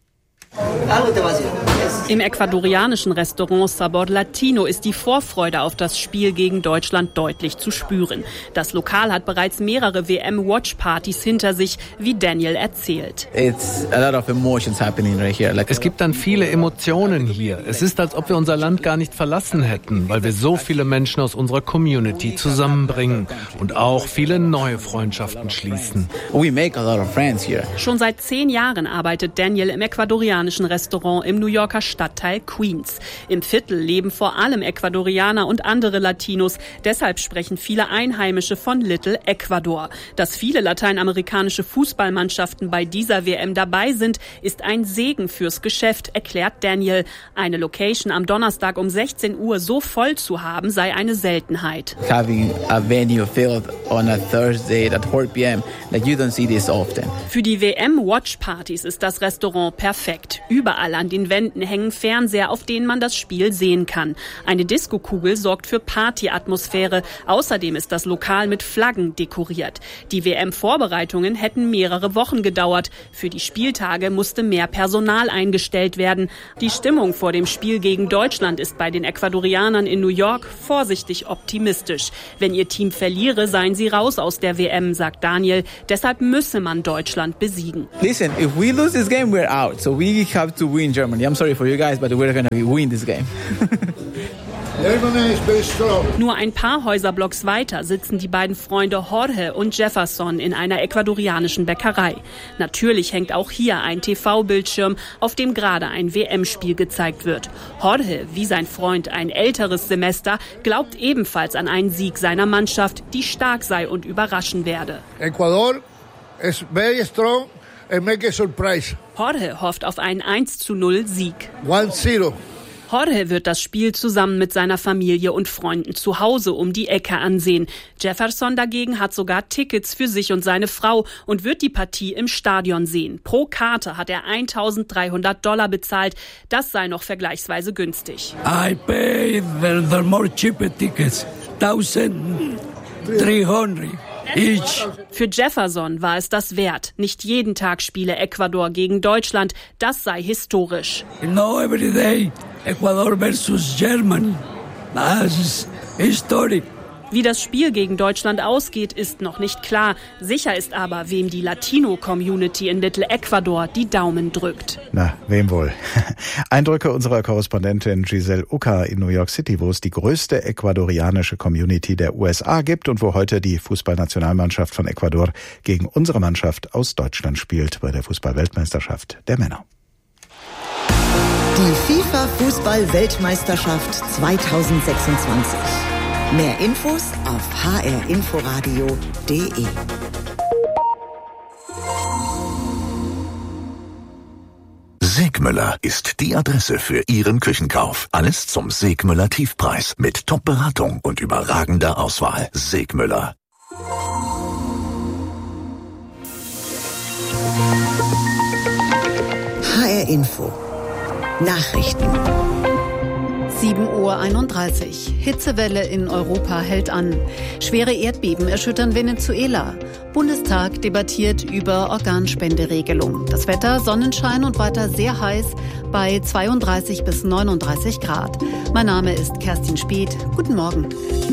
Im ecuadorianischen Restaurant Sabor Latino ist die Vorfreude auf das Spiel gegen Deutschland deutlich zu spüren. Das Lokal hat bereits mehrere W M-Watch-Partys hinter sich, wie Daniel erzählt. Es gibt dann viele Emotionen hier. Es ist, als ob wir unser Land gar nicht verlassen hätten, weil wir so viele Menschen aus unserer Community zusammenbringen und auch viele neue Freundschaften schließen. Schon seit zehn Jahren arbeitet Daniel im ecuadorianischen Restaurant im New Yorker Stadtteil Queens. Im Viertel leben vor allem Ecuadorianer und andere Latinos. Deshalb sprechen viele Einheimische von Little Ecuador. Dass viele lateinamerikanische Fußballmannschaften bei dieser W M dabei sind, ist ein Segen fürs Geschäft, erklärt Daniel. Eine Location am Donnerstag um sechzehn Uhr so voll zu haben, sei eine Seltenheit. Having a venue filled on a Thursday at four p m, like you don't see this often. Für die W M-Watch-Partys ist das Restaurant perfekt. Überall an den Wänden hängen Fernseher, auf denen man das Spiel sehen kann. Eine Diskokugel sorgt für Partyatmosphäre. Außerdem ist das Lokal mit Flaggen dekoriert. Die W M-Vorbereitungen hätten mehrere Wochen gedauert. Für die Spieltage musste mehr Personal eingestellt werden. Die Stimmung vor dem Spiel gegen Deutschland ist bei den Ecuadorianern in New York vorsichtig optimistisch. Wenn ihr Team verliere, seien sie raus aus der W M, sagt Daniel. Deshalb müsse man Deutschland besiegen. Listen, if we lose this game, we're out. So we have to win Germany. I'm sorry for you guys, but we're going to win this game. Nur ein paar Häuserblocks weiter sitzen die beiden Freunde Jorge und Jefferson in einer ecuadorianischen Bäckerei. Natürlich hängt auch hier ein T V-Bildschirm, auf dem gerade ein W M-Spiel gezeigt wird. Jorge, wie sein Freund ein älteres Semester, glaubt ebenfalls an einen Sieg seiner Mannschaft, die stark sei und überraschen werde. Ecuador is very strong and make a surprise. Jorge hofft auf einen eins zu null Sieg. one zero. Jorge wird das Spiel zusammen mit seiner Familie und Freunden zu Hause um die Ecke ansehen. Jefferson dagegen hat sogar Tickets für sich und seine Frau und wird die Partie im Stadion sehen. Pro Karte hat er eintausenddreihundert Dollar bezahlt. Das sei noch vergleichsweise günstig. I paid the, the more cheaper tickets, eintausenddreihundert. Ich. Für Jefferson war es das wert. Nicht jeden Tag spiele Ecuador gegen Deutschland. Das sei historisch. No every day Ecuador versus Germany. Das ist historisch. Wie das Spiel gegen Deutschland ausgeht, ist noch nicht klar. Sicher ist aber, wem die Latino-Community in Little Ecuador die Daumen drückt. Na, wem wohl? Eindrücke unserer Korrespondentin Giselle Uka in New York City, wo es die größte ecuadorianische Community der U S A gibt und wo heute die Fußballnationalmannschaft von Ecuador gegen unsere Mannschaft aus Deutschland spielt bei der Fußball-Weltmeisterschaft der Männer. Die FIFA-Fußball-Weltmeisterschaft zweitausendsechsundzwanzig. Mehr Infos auf h r inforadio punkt d e. Segmüller ist die Adresse für Ihren Küchenkauf. Alles zum Segmüller Tiefpreis mit Top-Beratung und überragender Auswahl. Segmüller. H R Info. Nachrichten. sieben Uhr einunddreißig. Hitzewelle in Europa hält an. Schwere Erdbeben erschüttern Venezuela. Bundestag debattiert über Organspenderegelung. Das Wetter, Sonnenschein und weiter sehr heiß bei zweiunddreißig bis neununddreißig Grad. Mein Name ist Kerstin Speth. Guten Morgen.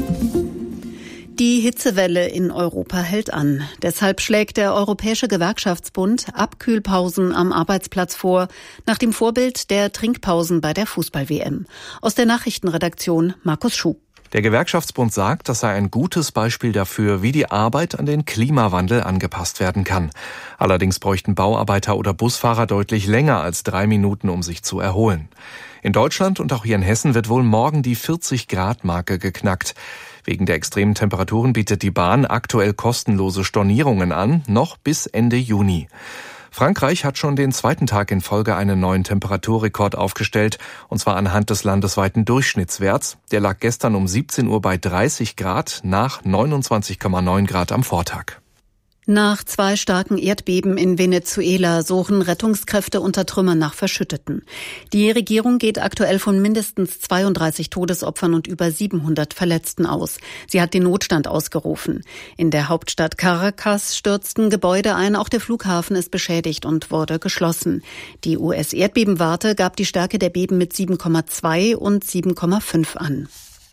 Die Hitzewelle in Europa hält an. Deshalb schlägt der Europäische Gewerkschaftsbund Abkühlpausen am Arbeitsplatz vor, nach dem Vorbild der Trinkpausen bei der Fußball-W M. Aus der Nachrichtenredaktion Markus Schuh. Der Gewerkschaftsbund sagt, das sei ein gutes Beispiel dafür, wie die Arbeit an den Klimawandel angepasst werden kann. Allerdings bräuchten Bauarbeiter oder Busfahrer deutlich länger als drei Minuten, um sich zu erholen. In Deutschland und auch hier in Hessen wird wohl morgen die vierzig-Grad-Marke geknackt. Wegen der extremen Temperaturen bietet die Bahn aktuell kostenlose Stornierungen an, noch bis Ende Juni. Frankreich hat schon den zweiten Tag in Folge einen neuen Temperaturrekord aufgestellt, und zwar anhand des landesweiten Durchschnittswerts. Der lag gestern um siebzehn Uhr bei dreißig Grad, nach neunundzwanzig Komma neun Grad am Vortag. Nach zwei starken Erdbeben in Venezuela suchen Rettungskräfte unter Trümmern nach Verschütteten. Die Regierung geht aktuell von mindestens zweiunddreißig Todesopfern und über siebenhundert Verletzten aus. Sie hat den Notstand ausgerufen. In der Hauptstadt Caracas stürzten Gebäude ein, auch der Flughafen ist beschädigt und wurde geschlossen. Die U S-Erdbebenwarte gab die Stärke der Beben mit sieben Komma zwei und sieben Komma fünf an.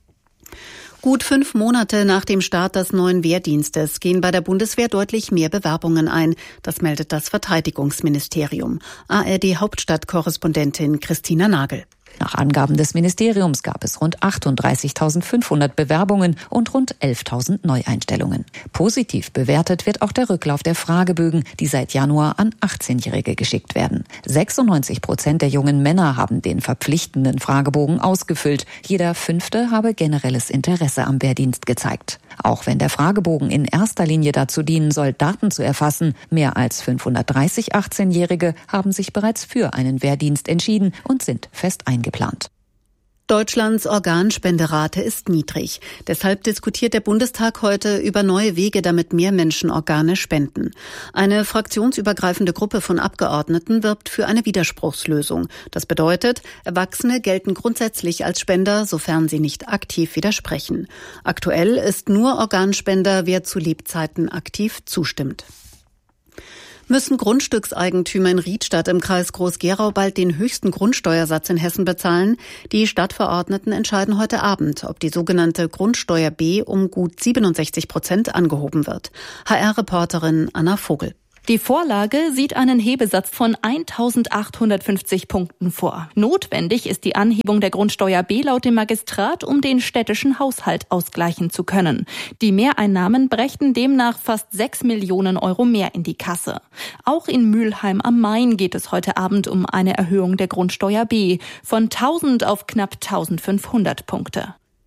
Gut fünf Monate nach dem Start des neuen Wehrdienstes gehen bei der Bundeswehr deutlich mehr Bewerbungen ein. Das meldet das Verteidigungsministerium. A R D-Hauptstadtkorrespondentin Christina Nagel. Nach Angaben des Ministeriums gab es rund achtunddreißigtausendfünfhundert Bewerbungen und rund elftausend Neueinstellungen. Positiv bewertet wird auch der Rücklauf der Fragebögen, die seit Januar an achtzehnjährige geschickt werden. sechsundneunzig Prozent der jungen Männer haben den verpflichtenden Fragebogen ausgefüllt. Jeder Fünfte habe generelles Interesse am Wehrdienst gezeigt. Auch wenn der Fragebogen in erster Linie dazu dienen soll, Daten zu erfassen, mehr als fünfhundertdreißig achtzehnjährige haben sich bereits für einen Wehrdienst entschieden und sind fest eingeplant. Deutschlands Organspenderate ist niedrig. Deshalb diskutiert der Bundestag heute über neue Wege, damit mehr Menschen Organe spenden. Eine fraktionsübergreifende Gruppe von Abgeordneten wirbt für eine Widerspruchslösung. Das bedeutet, Erwachsene gelten grundsätzlich als Spender, sofern sie nicht aktiv widersprechen. Aktuell ist nur Organspender, wer zu Lebzeiten aktiv zustimmt. Müssen Grundstückseigentümer in Riedstadt im Kreis Groß-Gerau bald den höchsten Grundsteuersatz in Hessen bezahlen? Die Stadtverordneten entscheiden heute Abend, ob die sogenannte Grundsteuer B um gut siebenundsechzig Prozent angehoben wird. H R-Reporterin Anna Vogel. Die Vorlage sieht einen Hebesatz von eintausendachthundertfünfzig Punkten vor. Notwendig ist die Anhebung der Grundsteuer B laut dem Magistrat, um den städtischen Haushalt ausgleichen zu können. Die Mehreinnahmen brächten demnach fast sechs Millionen Euro mehr in die Kasse. Auch in Mülheim am Main geht es heute Abend um eine Erhöhung der Grundsteuer B von tausend auf knapp eintausendfünfhundert Punkte.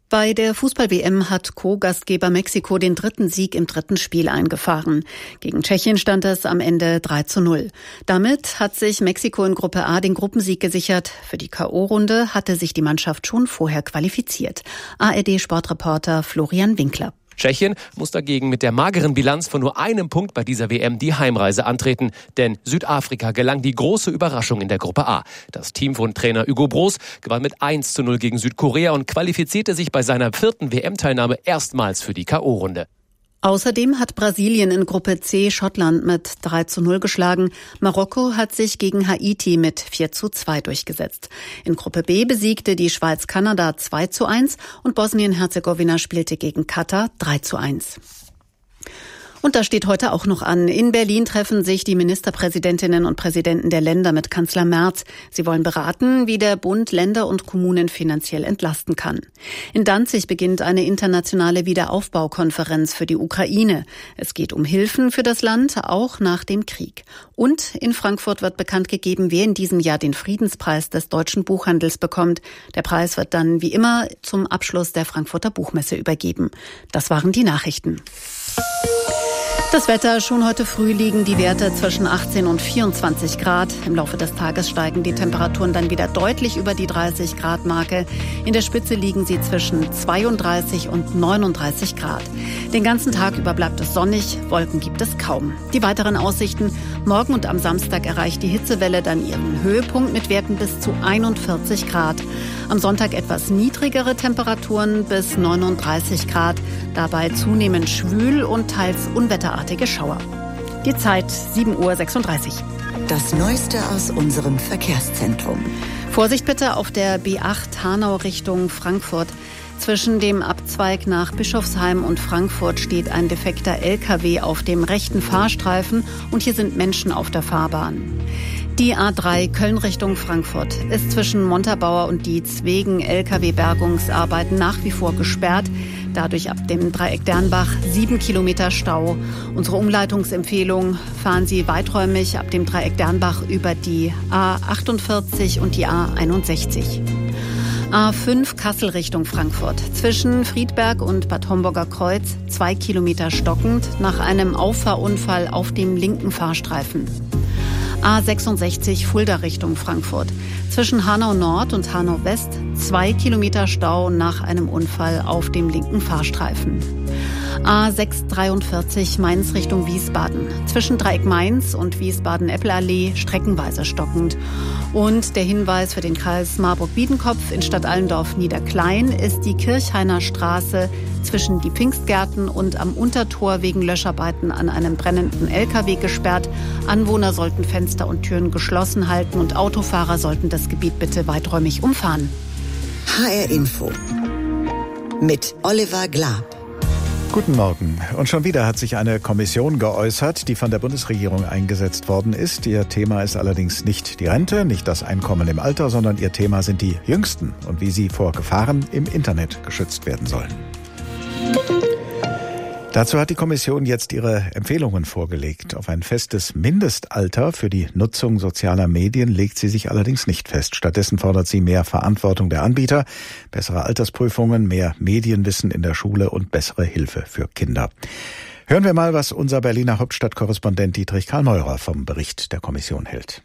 Bei der Fußball-W M hat Co-Gastgeber Mexiko den dritten Sieg im dritten Spiel eingefahren. Gegen Tschechien stand es am Ende drei zu null. Damit hat sich Mexiko in Gruppe A den Gruppensieg gesichert. Für die K O-Runde hatte sich die Mannschaft schon vorher qualifiziert. A R D-Sportreporter Florian Winkler. Tschechien muss dagegen mit der mageren Bilanz von nur einem Punkt bei dieser W M die Heimreise antreten. Denn Südafrika gelang die große Überraschung in der Gruppe A. Das Team von Trainer Hugo Broos gewann mit eins zu null gegen Südkorea und qualifizierte sich bei seiner vierten W M-Teilnahme erstmals für die K O-Runde. Außerdem hat Brasilien in Gruppe C Schottland mit drei zu null geschlagen. Marokko hat sich gegen Haiti mit vier zu zwei durchgesetzt. In Gruppe B besiegte die Schweiz Kanada zwei zu eins und Bosnien-Herzegowina spielte gegen Katar drei zu eins. Und das steht heute auch noch an. In Berlin treffen sich die Ministerpräsidentinnen und Präsidenten der Länder mit Kanzler Merz. Sie wollen beraten, wie der Bund Länder und Kommunen finanziell entlasten kann. In Danzig beginnt eine internationale Wiederaufbaukonferenz für die Ukraine. Es geht um Hilfen für das Land, auch nach dem Krieg. Und in Frankfurt wird bekannt gegeben, wer in diesem Jahr den Friedenspreis des deutschen Buchhandels bekommt. Der Preis wird dann wie immer zum Abschluss der Frankfurter Buchmesse übergeben. Das waren die Nachrichten. Das Wetter, schon heute früh liegen die Werte zwischen achtzehn und vierundzwanzig Grad. Im Laufe des Tages steigen die Temperaturen dann wieder deutlich über die dreißig Grad Marke. In der Spitze liegen sie zwischen zweiunddreißig und neununddreißig Grad. Den ganzen Tag über bleibt es sonnig, Wolken gibt es kaum. Die weiteren Aussichten: Morgen und am Samstag erreicht die Hitzewelle dann ihren Höhepunkt mit Werten bis zu einundvierzig Grad. Am Sonntag etwas niedrigere Temperaturen bis neununddreißig Grad. Dabei zunehmend schwül und teils unwetterartige Schauer. Die Zeit sieben Uhr sechsunddreißig. Das Neueste aus unserem Verkehrszentrum. Vorsicht bitte auf der B acht Hanau Richtung Frankfurt. Zwischen dem Abzweig nach Bischofsheim und Frankfurt steht ein defekter L K W auf dem rechten Fahrstreifen und hier sind Menschen auf der Fahrbahn. Die A drei Köln Richtung Frankfurt ist zwischen Montabaur und Dietz wegen L K W-Bergungsarbeiten nach wie vor gesperrt. Dadurch ab dem Dreieck Dernbach sieben Kilometer Stau. Unsere Umleitungsempfehlung: fahren Sie weiträumig ab dem Dreieck Dernbach über die A achtundvierzig und die A einundsechzig. A fünf Kassel Richtung Frankfurt. Zwischen Friedberg und Bad Homburger Kreuz zwei Kilometer stockend nach einem Auffahrunfall auf dem linken Fahrstreifen. A sechsundsechzig Fulda Richtung Frankfurt. Zwischen Hanau Nord und Hanau West zwei Kilometer Stau nach einem Unfall auf dem linken Fahrstreifen. A sechshundertdreiundvierzig Mainz Richtung Wiesbaden. Zwischen Dreieck Mainz und Wiesbaden-Eppelallee streckenweise stockend. Und der Hinweis für den Kreis Marburg-Biedenkopf: in Stadt Allendorf Niederklein ist die Kirchhainer Straße zwischen die Pfingstgärten und am Untertor wegen Löscharbeiten an einem brennenden L K W gesperrt. Anwohner sollten Fenster und Türen geschlossen halten und Autofahrer sollten das Gebiet bitte weiträumig umfahren. H R Info mit Oliver Glab. Guten Morgen. Und schon wieder hat sich eine Kommission geäußert, die von der Bundesregierung eingesetzt worden ist. Ihr Thema ist allerdings nicht die Rente, nicht das Einkommen im Alter, sondern ihr Thema sind die Jüngsten und wie sie vor Gefahren im Internet geschützt werden sollen. Dazu hat die Kommission jetzt ihre Empfehlungen vorgelegt. Auf ein festes Mindestalter für die Nutzung sozialer Medien legt sie sich allerdings nicht fest. Stattdessen fordert sie mehr Verantwortung der Anbieter, bessere Altersprüfungen, mehr Medienwissen in der Schule und bessere Hilfe für Kinder. Hören wir mal, was unser Berliner Hauptstadtkorrespondent Dietrich Karl Meurer vom Bericht der Kommission hält.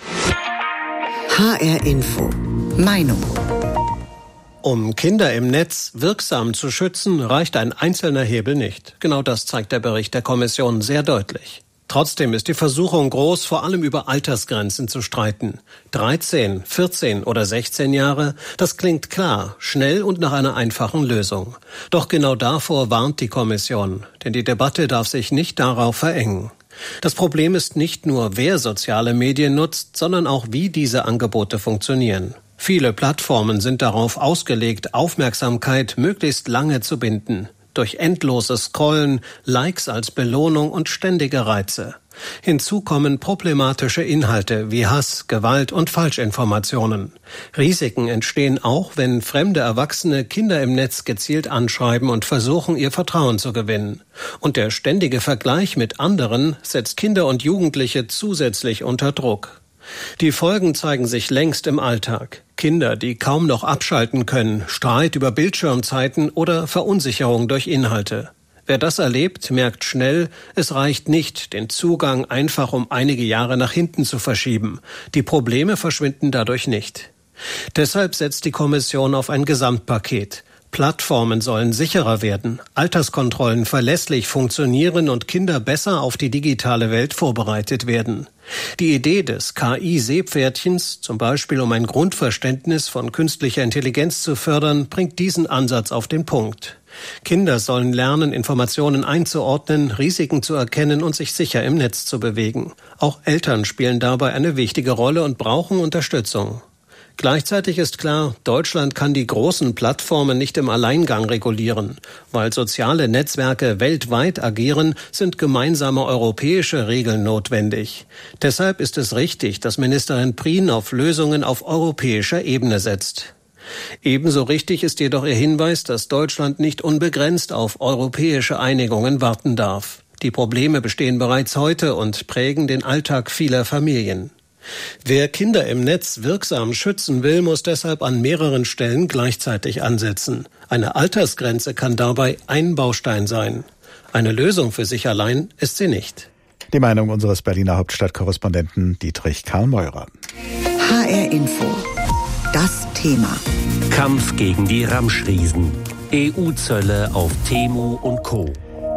H R Info. Meinung. Um Kinder im Netz wirksam zu schützen, reicht ein einzelner Hebel nicht. Genau das zeigt der Bericht der Kommission sehr deutlich. Trotzdem ist die Versuchung groß, vor allem über Altersgrenzen zu streiten. dreizehn, vierzehn oder sechzehn Jahre, das klingt klar, schnell und nach einer einfachen Lösung. Doch genau davor warnt die Kommission, denn die Debatte darf sich nicht darauf verengen. Das Problem ist nicht nur, wer soziale Medien nutzt, sondern auch, wie diese Angebote funktionieren. Viele Plattformen sind darauf ausgelegt, Aufmerksamkeit möglichst lange zu binden. Durch endloses Scrollen, Likes als Belohnung und ständige Reize. Hinzu kommen problematische Inhalte wie Hass, Gewalt und Falschinformationen. Risiken entstehen auch, wenn fremde Erwachsene Kinder im Netz gezielt anschreiben und versuchen, ihr Vertrauen zu gewinnen. Und der ständige Vergleich mit anderen setzt Kinder und Jugendliche zusätzlich unter Druck. Die Folgen zeigen sich längst im Alltag. Kinder, die kaum noch abschalten können, Streit über Bildschirmzeiten oder Verunsicherung durch Inhalte. Wer das erlebt, merkt schnell, es reicht nicht, den Zugang einfach um einige Jahre nach hinten zu verschieben. Die Probleme verschwinden dadurch nicht. Deshalb setzt die Kommission auf ein Gesamtpaket. Plattformen sollen sicherer werden, Alterskontrollen verlässlich funktionieren und Kinder besser auf die digitale Welt vorbereitet werden. Die Idee des K I-Seepferdchens, zum Beispiel um ein Grundverständnis von künstlicher Intelligenz zu fördern, bringt diesen Ansatz auf den Punkt. Kinder sollen lernen, Informationen einzuordnen, Risiken zu erkennen und sich sicher im Netz zu bewegen. Auch Eltern spielen dabei eine wichtige Rolle und brauchen Unterstützung. Gleichzeitig ist klar, Deutschland kann die großen Plattformen nicht im Alleingang regulieren. Weil soziale Netzwerke weltweit agieren, sind gemeinsame europäische Regeln notwendig. Deshalb ist es richtig, dass Ministerin Prien auf Lösungen auf europäischer Ebene setzt. Ebenso richtig ist jedoch ihr Hinweis, dass Deutschland nicht unbegrenzt auf europäische Einigungen warten darf. Die Probleme bestehen bereits heute und prägen den Alltag vieler Familien. Wer Kinder im Netz wirksam schützen will, muss deshalb an mehreren Stellen gleichzeitig ansetzen. Eine Altersgrenze kann dabei ein Baustein sein. Eine Lösung für sich allein ist sie nicht. Die Meinung unseres Berliner Hauptstadtkorrespondenten Dietrich Karl Meurer. H R Info. Das Thema. Kampf gegen die Ramschriesen. E U-Zölle auf Temu und Co.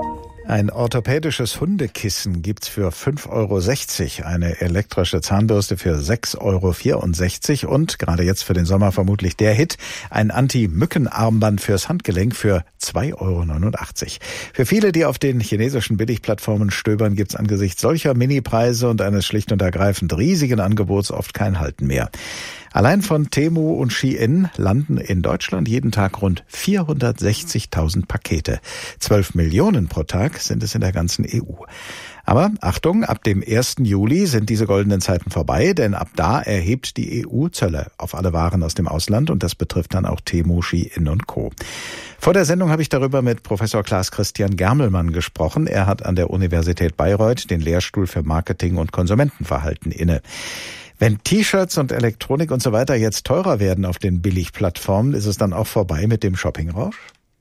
Ein orthopädisches Hundekissen gibt's für fünf Euro sechzig, eine elektrische Zahnbürste für sechs Euro vierundsechzig und gerade jetzt für den Sommer vermutlich der Hit, ein Anti-Mücken-Armband fürs Handgelenk für zwei Euro neunundachtzig. Für viele, die auf den chinesischen Billigplattformen stöbern, gibt's angesichts solcher Minipreise und eines schlicht und ergreifend riesigen Angebots oft kein Halten mehr. Allein von Temu und Shein landen in Deutschland jeden Tag rund vierhundertsechzigtausend Pakete. zwölf Millionen pro Tag sind es in der ganzen E U. Aber Achtung, ab dem ersten Juli sind diese goldenen Zeiten vorbei, denn ab da erhebt die E U Zölle auf alle Waren aus dem Ausland und das betrifft dann auch Temu, Shein und Co. Vor der Sendung habe ich darüber mit Professor Klaas-Christian Germelmann gesprochen. Er hat an der Universität Bayreuth den Lehrstuhl für Marketing und Konsumentenverhalten inne. Wenn T-Shirts und Elektronik und so weiter jetzt teurer werden auf den Billigplattformen, ist es dann auch vorbei mit dem Shoppingrausch?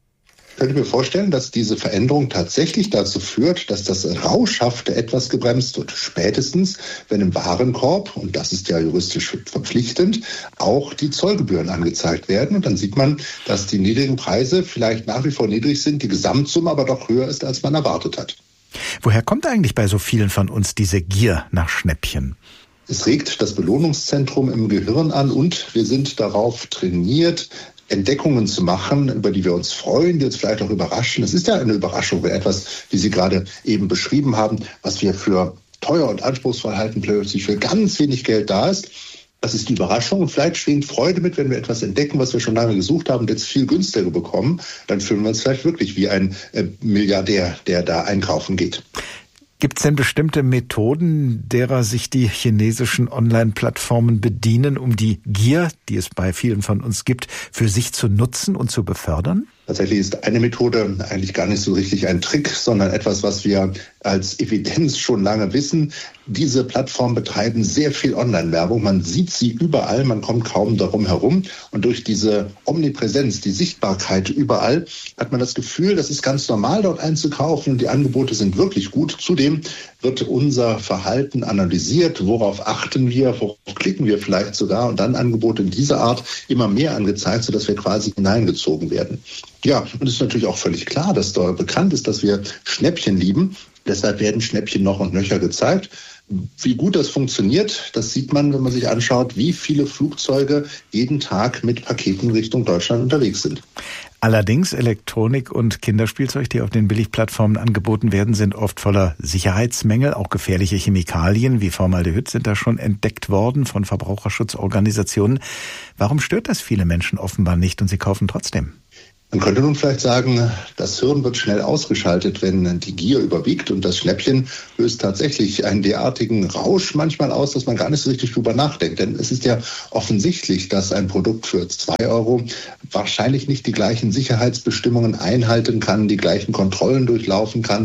Ich könnte mir vorstellen, dass diese Veränderung tatsächlich dazu führt, dass das Rauschhafte etwas gebremst wird. Spätestens, wenn im Warenkorb, und das ist ja juristisch verpflichtend, auch die Zollgebühren angezeigt werden. Und dann sieht man, dass die niedrigen Preise vielleicht nach wie vor niedrig sind, die Gesamtsumme aber doch höher ist, als man erwartet hat. Woher kommt eigentlich bei so vielen von uns diese Gier nach Schnäppchen? Es regt das Belohnungszentrum im Gehirn an und wir sind darauf trainiert, Entdeckungen zu machen, über die wir uns freuen, die uns vielleicht auch überraschen. Es ist ja eine Überraschung, wenn etwas, wie Sie gerade eben beschrieben haben, was wir für teuer und anspruchsvoll halten, plötzlich für ganz wenig Geld da ist. Das ist die Überraschung und vielleicht schwingt Freude mit, wenn wir etwas entdecken, was wir schon lange gesucht haben und jetzt viel günstiger bekommen. Dann fühlen wir uns vielleicht wirklich wie ein äh, Milliardär, der da einkaufen geht. Gibt es denn bestimmte Methoden, derer sich die chinesischen Online-Plattformen bedienen, um die Gier, die es bei vielen von uns gibt, für sich zu nutzen und zu befördern? Tatsächlich ist eine Methode eigentlich gar nicht so richtig ein Trick, sondern etwas, was wir als Evidenz schon lange wissen. Diese Plattformen betreiben sehr viel Online-Werbung. Man sieht sie überall, man kommt kaum darum herum. Und durch diese Omnipräsenz, die Sichtbarkeit überall, hat man das Gefühl, das ist ganz normal, dort einzukaufen und die Angebote sind wirklich gut. Zudem wird unser Verhalten analysiert. Worauf achten wir? Worauf klicken wir vielleicht sogar? Und dann Angebote in dieser Art immer mehr angezeigt, sodass wir quasi hineingezogen werden. Ja, und es ist natürlich auch völlig klar, dass da bekannt ist, dass wir Schnäppchen lieben. Deshalb werden Schnäppchen noch und nöcher gezeigt. Wie gut das funktioniert, das sieht man, wenn man sich anschaut, wie viele Flugzeuge jeden Tag mit Paketen Richtung Deutschland unterwegs sind. Allerdings Elektronik und Kinderspielzeug, die auf den Billigplattformen angeboten werden, sind oft voller Sicherheitsmängel. Auch gefährliche Chemikalien wie Formaldehyd sind da schon entdeckt worden von Verbraucherschutzorganisationen. Warum stört das viele Menschen offenbar nicht und sie kaufen trotzdem? Man könnte nun vielleicht sagen, das Hirn wird schnell ausgeschaltet, wenn die Gier überwiegt und das Schnäppchen löst tatsächlich einen derartigen Rausch manchmal aus, dass man gar nicht so richtig drüber nachdenkt. Denn es ist ja offensichtlich, dass ein Produkt für zwei Euro wahrscheinlich nicht die gleichen Sicherheitsbestimmungen einhalten kann, die gleichen Kontrollen durchlaufen kann.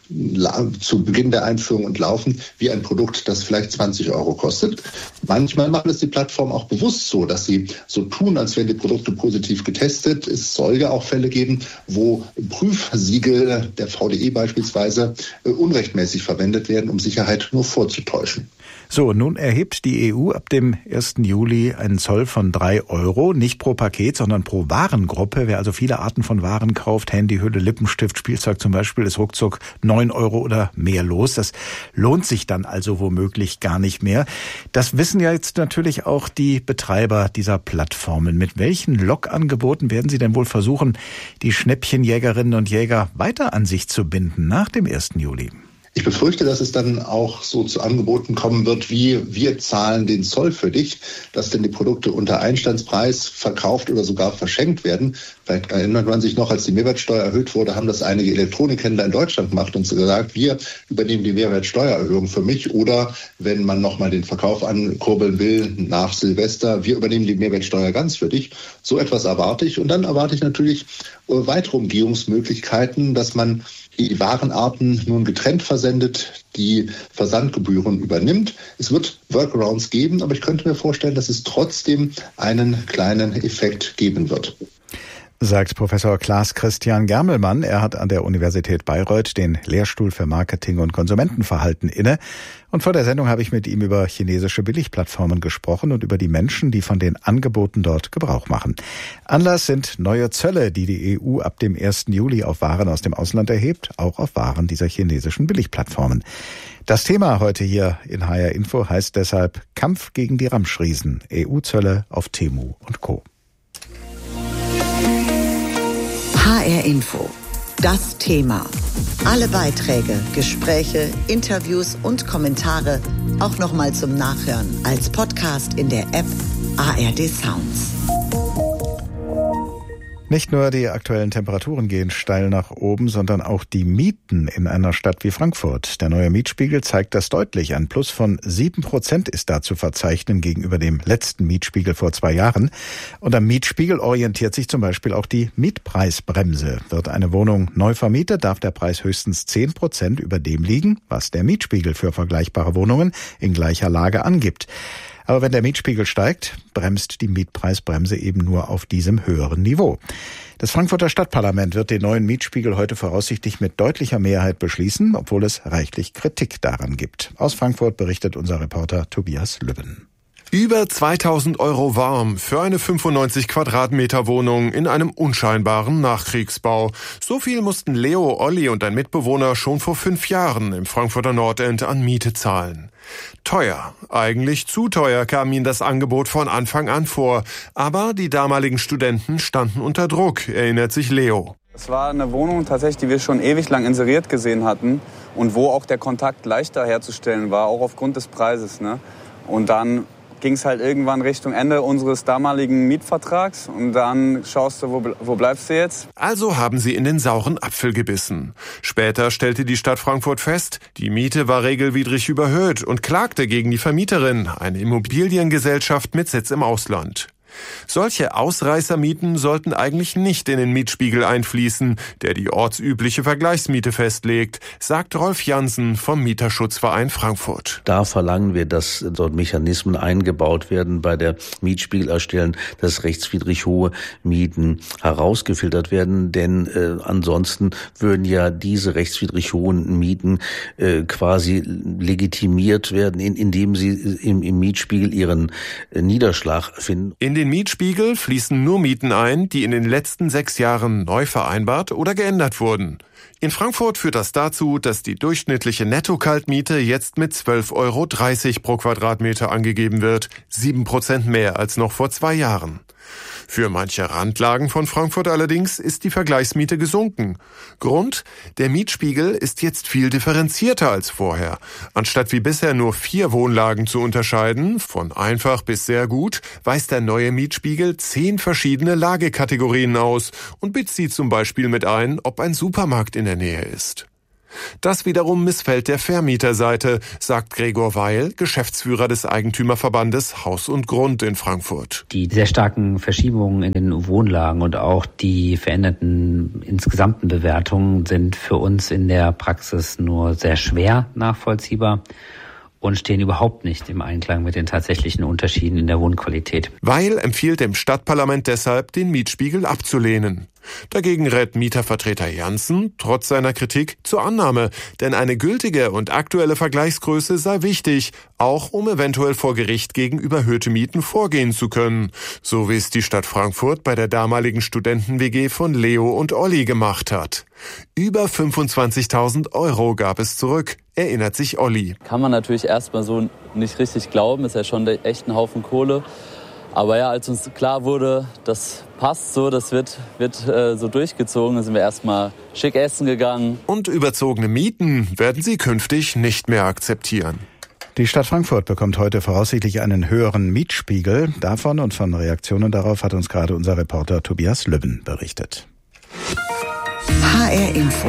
zu Beginn der Einführung und laufen wie ein Produkt, das vielleicht zwanzig Euro kostet. Manchmal machen es die Plattformen auch bewusst so, dass sie so tun, als wären die Produkte positiv getestet. Es soll ja auch Fälle geben, wo Prüfsiegel der V D E beispielsweise unrechtmäßig verwendet werden, um Sicherheit nur vorzutäuschen. So, nun erhebt die E U ab dem ersten Juli einen Zoll von drei Euro, nicht pro Paket, sondern pro Warengruppe. Wer also viele Arten von Waren kauft, Handy, Hülle, Lippenstift, Spielzeug zum Beispiel, ist ruckzuck neun Euro oder mehr los. Das lohnt sich dann also womöglich gar nicht mehr. Das wissen ja jetzt natürlich auch die Betreiber dieser Plattformen. Mit welchen Lockangeboten werden sie denn wohl versuchen, die Schnäppchenjägerinnen und Jäger weiter an sich zu binden nach dem ersten Juli? Ich befürchte, dass es dann auch so zu Angeboten kommen wird, wie wir zahlen den Zoll für dich, dass denn die Produkte unter Einstandspreis verkauft oder sogar verschenkt werden. Vielleicht erinnert man sich noch, als die Mehrwertsteuer erhöht wurde, haben das einige Elektronikhändler in Deutschland gemacht und gesagt, wir übernehmen die Mehrwertsteuererhöhung für mich. Oder wenn man nochmal den Verkauf ankurbeln will nach Silvester, wir übernehmen die Mehrwertsteuer ganz für dich. So etwas erwarte ich. Und dann erwarte ich natürlich weitere Umgehungsmöglichkeiten, dass man die Warenarten nun getrennt versendet, die Versandgebühren übernimmt. Es wird Workarounds geben, aber ich könnte mir vorstellen, dass es trotzdem einen kleinen Effekt geben wird. Sagt Professor Klaas-Christian Germelmann. Er hat an der Universität Bayreuth den Lehrstuhl für Marketing und Konsumentenverhalten inne. Und vor der Sendung habe ich mit ihm über chinesische Billigplattformen gesprochen und über die Menschen, die von den Angeboten dort Gebrauch machen. Anlass sind neue Zölle, die die E U ab dem ersten Juli auf Waren aus dem Ausland erhebt, auch auf Waren dieser chinesischen Billigplattformen. Das Thema heute hier in H R Info heißt deshalb Kampf gegen die Ramschriesen, E U-Zölle auf Temu und Co. H R Info. Das Thema. Alle Beiträge, Gespräche, Interviews und Kommentare auch nochmal zum Nachhören als Podcast in der App A R D Sounds. Nicht nur die aktuellen Temperaturen gehen steil nach oben, sondern auch die Mieten in einer Stadt wie Frankfurt. Der neue Mietspiegel zeigt das deutlich. Ein Plus von sieben Prozent ist da zu verzeichnen gegenüber dem letzten Mietspiegel vor zwei Jahren. Und am Mietspiegel orientiert sich zum Beispiel auch die Mietpreisbremse. Wird eine Wohnung neu vermietet, darf der Preis höchstens zehn Prozent über dem liegen, was der Mietspiegel für vergleichbare Wohnungen in gleicher Lage angibt. Aber wenn der Mietspiegel steigt, bremst die Mietpreisbremse eben nur auf diesem höheren Niveau. Das Frankfurter Stadtparlament wird den neuen Mietspiegel heute voraussichtlich mit deutlicher Mehrheit beschließen, obwohl es reichlich Kritik daran gibt. Aus Frankfurt berichtet unser Reporter Tobias Lübben. Über zweitausend Euro warm für eine fünfundneunzig Quadratmeter Wohnung in einem unscheinbaren Nachkriegsbau. So viel mussten Leo, Olli und ein Mitbewohner schon vor fünf Jahren im Frankfurter Nordend an Miete zahlen. Teuer, eigentlich zu teuer kam ihnen das Angebot von Anfang an vor. Aber die damaligen Studenten standen unter Druck, erinnert sich Leo. Es war eine Wohnung tatsächlich, die wir schon ewig lang inseriert gesehen hatten und wo auch der Kontakt leichter herzustellen war, auch aufgrund des Preises, ne? Und dann ging es halt irgendwann Richtung Ende unseres damaligen Mietvertrags und dann schaust du, wo, wo bleibst du jetzt? Also haben sie in den sauren Apfel gebissen. Später stellte die Stadt Frankfurt fest, die Miete war regelwidrig überhöht und klagte gegen die Vermieterin, eine Immobiliengesellschaft mit Sitz im Ausland. Solche Ausreißermieten sollten eigentlich nicht in den Mietspiegel einfließen, der die ortsübliche Vergleichsmiete festlegt, sagt Rolf Jansen vom Mieterschutzverein Frankfurt. Da verlangen wir, dass dort Mechanismen eingebaut werden bei der Mietspiegelerstellung, dass rechtswidrig hohe Mieten herausgefiltert werden, denn äh, ansonsten würden ja diese rechtswidrig hohen Mieten äh, quasi legitimiert werden, in, indem sie im, im Mietspiegel ihren äh, Niederschlag finden. In den Mietspiegel fließen nur Mieten ein, die in den letzten sechs Jahren neu vereinbart oder geändert wurden. In Frankfurt führt das dazu, dass die durchschnittliche Netto-Kaltmiete jetzt mit zwölf Euro dreißig pro Quadratmeter angegeben wird, sieben Prozent mehr als noch vor zwei Jahren. Für manche Randlagen von Frankfurt allerdings ist die Vergleichsmiete gesunken. Grund? Der Mietspiegel ist jetzt viel differenzierter als vorher. Anstatt wie bisher nur vier Wohnlagen zu unterscheiden, von einfach bis sehr gut, weist der neue Mietspiegel zehn verschiedene Lagekategorien aus und bezieht zum Beispiel mit ein, ob ein Supermarkt in der Nähe ist. Das wiederum missfällt der Vermieterseite, sagt Gregor Weil, Geschäftsführer des Eigentümerverbandes Haus und Grund in Frankfurt. Die sehr starken Verschiebungen in den Wohnlagen und auch die veränderten insgesamten Bewertungen sind für uns in der Praxis nur sehr schwer nachvollziehbar und stehen überhaupt nicht im Einklang mit den tatsächlichen Unterschieden in der Wohnqualität. Weil empfiehlt dem Stadtparlament deshalb, den Mietspiegel abzulehnen. Dagegen rät Mietervertreter Janssen, trotz seiner Kritik, zur Annahme, denn eine gültige und aktuelle Vergleichsgröße sei wichtig, auch um eventuell vor Gericht gegen überhöhte Mieten vorgehen zu können, so wie es die Stadt Frankfurt bei der damaligen Studenten-W G von Leo und Olli gemacht hat. Über fünfundzwanzigtausend Euro gab es zurück, erinnert sich Olli. Kann man natürlich erstmal so nicht richtig glauben, ist ja schon echt ein Haufen Kohle. Aber ja, als uns klar wurde, das passt so, das wird, wird äh, so durchgezogen, dann sind wir erstmal schick essen gegangen. Und überzogene Mieten werden sie künftig nicht mehr akzeptieren. Die Stadt Frankfurt bekommt heute voraussichtlich einen höheren Mietspiegel. Davon und von Reaktionen darauf hat uns gerade unser Reporter Tobias Lübben berichtet. H R Info.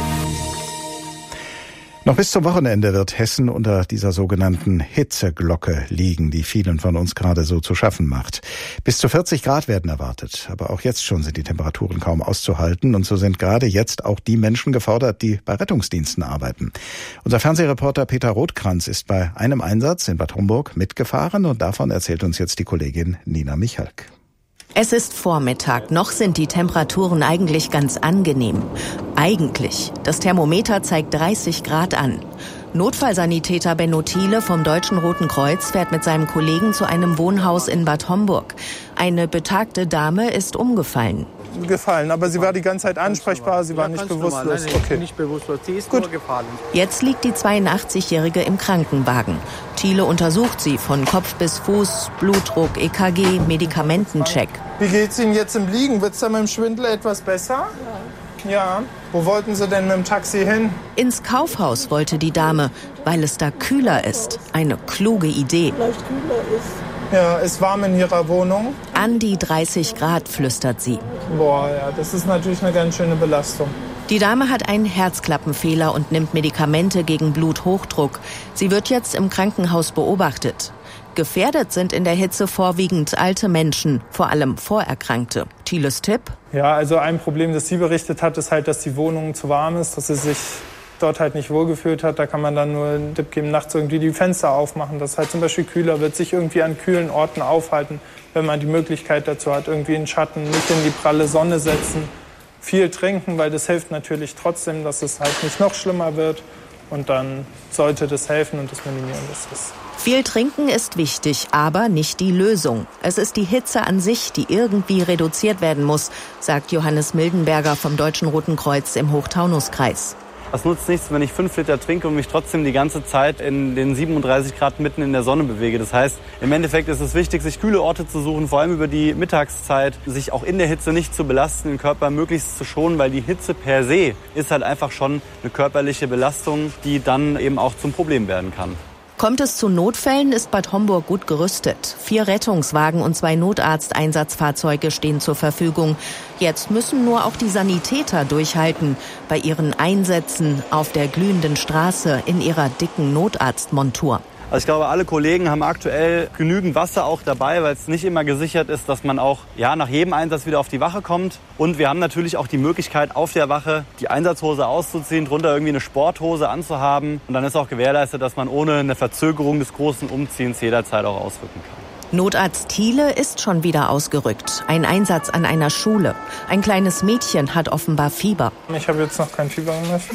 Noch bis zum Wochenende wird Hessen unter dieser sogenannten Hitzeglocke liegen, die vielen von uns gerade so zu schaffen macht. Bis zu vierzig Grad werden erwartet. Aber auch jetzt schon sind die Temperaturen kaum auszuhalten. Und so sind gerade jetzt auch die Menschen gefordert, die bei Rettungsdiensten arbeiten. Unser Fernsehreporter Peter Rothkranz ist bei einem Einsatz in Bad Homburg mitgefahren. Und davon erzählt uns jetzt die Kollegin Nina Michalk. Es ist Vormittag, noch sind die Temperaturen eigentlich ganz angenehm. Eigentlich. Das Thermometer zeigt dreißig Grad an. Notfallsanitäter Benno Thiele vom Deutschen Roten Kreuz fährt mit seinem Kollegen zu einem Wohnhaus in Bad Homburg. Eine betagte Dame ist umgefallen. Gefallen, aber sie war die ganze Zeit ansprechbar, sie war nicht bewusstlos. Okay. Nicht bewusstlos, sie ist nur gefallen. Jetzt liegt die zweiundachtzig-Jährige im Krankenwagen. Thiele untersucht sie von Kopf bis Fuß, Blutdruck, E K G, Medikamentencheck. Wie geht's Ihnen jetzt im Liegen? Wird's da mit dem Schwindel etwas besser? Ja. Ja. Wo wollten Sie denn mit dem Taxi hin? Ins Kaufhaus wollte die Dame, weil es da kühler ist. Eine kluge Idee. Vielleicht kühler ist. Ja, ist warm in Ihrer Wohnung? An die dreißig Grad, flüstert sie. Boah, ja, das ist natürlich eine ganz schöne Belastung. Die Dame hat einen Herzklappenfehler und nimmt Medikamente gegen Bluthochdruck. Sie wird jetzt im Krankenhaus beobachtet. Gefährdet sind in der Hitze vorwiegend alte Menschen, vor allem Vorerkrankte. Thieles Tipp? Ja, also ein Problem, das sie berichtet hat, ist halt, dass die Wohnung zu warm ist, dass sie sich dort halt nicht wohlgefühlt hat. Da kann man dann nur einen Tipp geben, nachts irgendwie die Fenster aufmachen, dass es halt zum Beispiel kühler wird, sich irgendwie an kühlen Orten aufhalten, wenn man die Möglichkeit dazu hat, irgendwie in Schatten, nicht in die pralle Sonne setzen, viel trinken, weil das hilft natürlich trotzdem, dass es halt nicht noch schlimmer wird und dann sollte das helfen und das minimieren, das ist. Viel trinken ist wichtig, aber nicht die Lösung. Es ist die Hitze an sich, die irgendwie reduziert werden muss, sagt Johannes Mildenberger vom Deutschen Roten Kreuz im Hochtaunuskreis. Es nutzt nichts, wenn ich fünf Liter trinke und mich trotzdem die ganze Zeit in den siebenunddreißig Grad mitten in der Sonne bewege. Das heißt, im Endeffekt ist es wichtig, sich kühle Orte zu suchen, vor allem über die Mittagszeit, sich auch in der Hitze nicht zu belasten, den Körper möglichst zu schonen, weil die Hitze per se ist halt einfach schon eine körperliche Belastung, die dann eben auch zum Problem werden kann. Kommt es zu Notfällen, ist Bad Homburg gut gerüstet. Vier Rettungswagen und zwei Notarzteinsatzfahrzeuge stehen zur Verfügung. Jetzt müssen nur auch die Sanitäter durchhalten bei ihren Einsätzen auf der glühenden Straße in ihrer dicken Notarztmontur. Also ich glaube, alle Kollegen haben aktuell genügend Wasser auch dabei, weil es nicht immer gesichert ist, dass man auch ja, nach jedem Einsatz wieder auf die Wache kommt. Und wir haben natürlich auch die Möglichkeit, auf der Wache die Einsatzhose auszuziehen, drunter irgendwie eine Sporthose anzuhaben. Und dann ist auch gewährleistet, dass man ohne eine Verzögerung des großen Umziehens jederzeit auch ausrücken kann. Notarzt Thiele ist schon wieder ausgerückt. Ein Einsatz an einer Schule. Ein kleines Mädchen hat offenbar Fieber. Ich habe jetzt noch kein Fieber gemessen.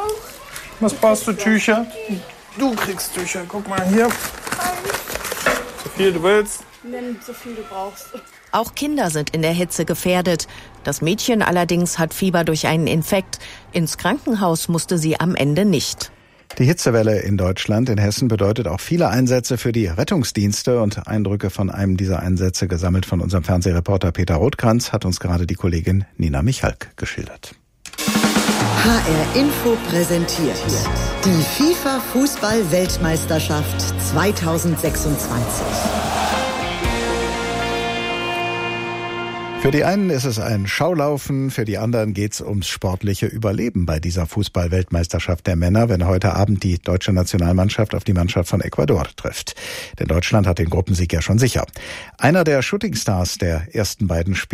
Was brauchst du, Tücher? Du kriegst Tücher, guck mal hier. So viel du willst. Nimm so viel du brauchst. Auch Kinder sind in der Hitze gefährdet. Das Mädchen allerdings hat Fieber durch einen Infekt. Ins Krankenhaus musste sie am Ende nicht. Die Hitzewelle in Deutschland, in Hessen, bedeutet auch viele Einsätze für die Rettungsdienste. Und Eindrücke von einem dieser Einsätze, gesammelt von unserem Fernsehreporter Peter Rothkranz, hat uns gerade die Kollegin Nina Michalk geschildert. H R Info präsentiert die FIFA-Fußball-Weltmeisterschaft zweitausendsechsundzwanzig. Für die einen ist es ein Schaulaufen, für die anderen geht's ums sportliche Überleben bei dieser Fußball-Weltmeisterschaft der Männer, wenn heute Abend die deutsche Nationalmannschaft auf die Mannschaft von Ecuador trifft. Denn Deutschland hat den Gruppensieg ja schon sicher. Einer der Shootingstars der ersten beiden Spiele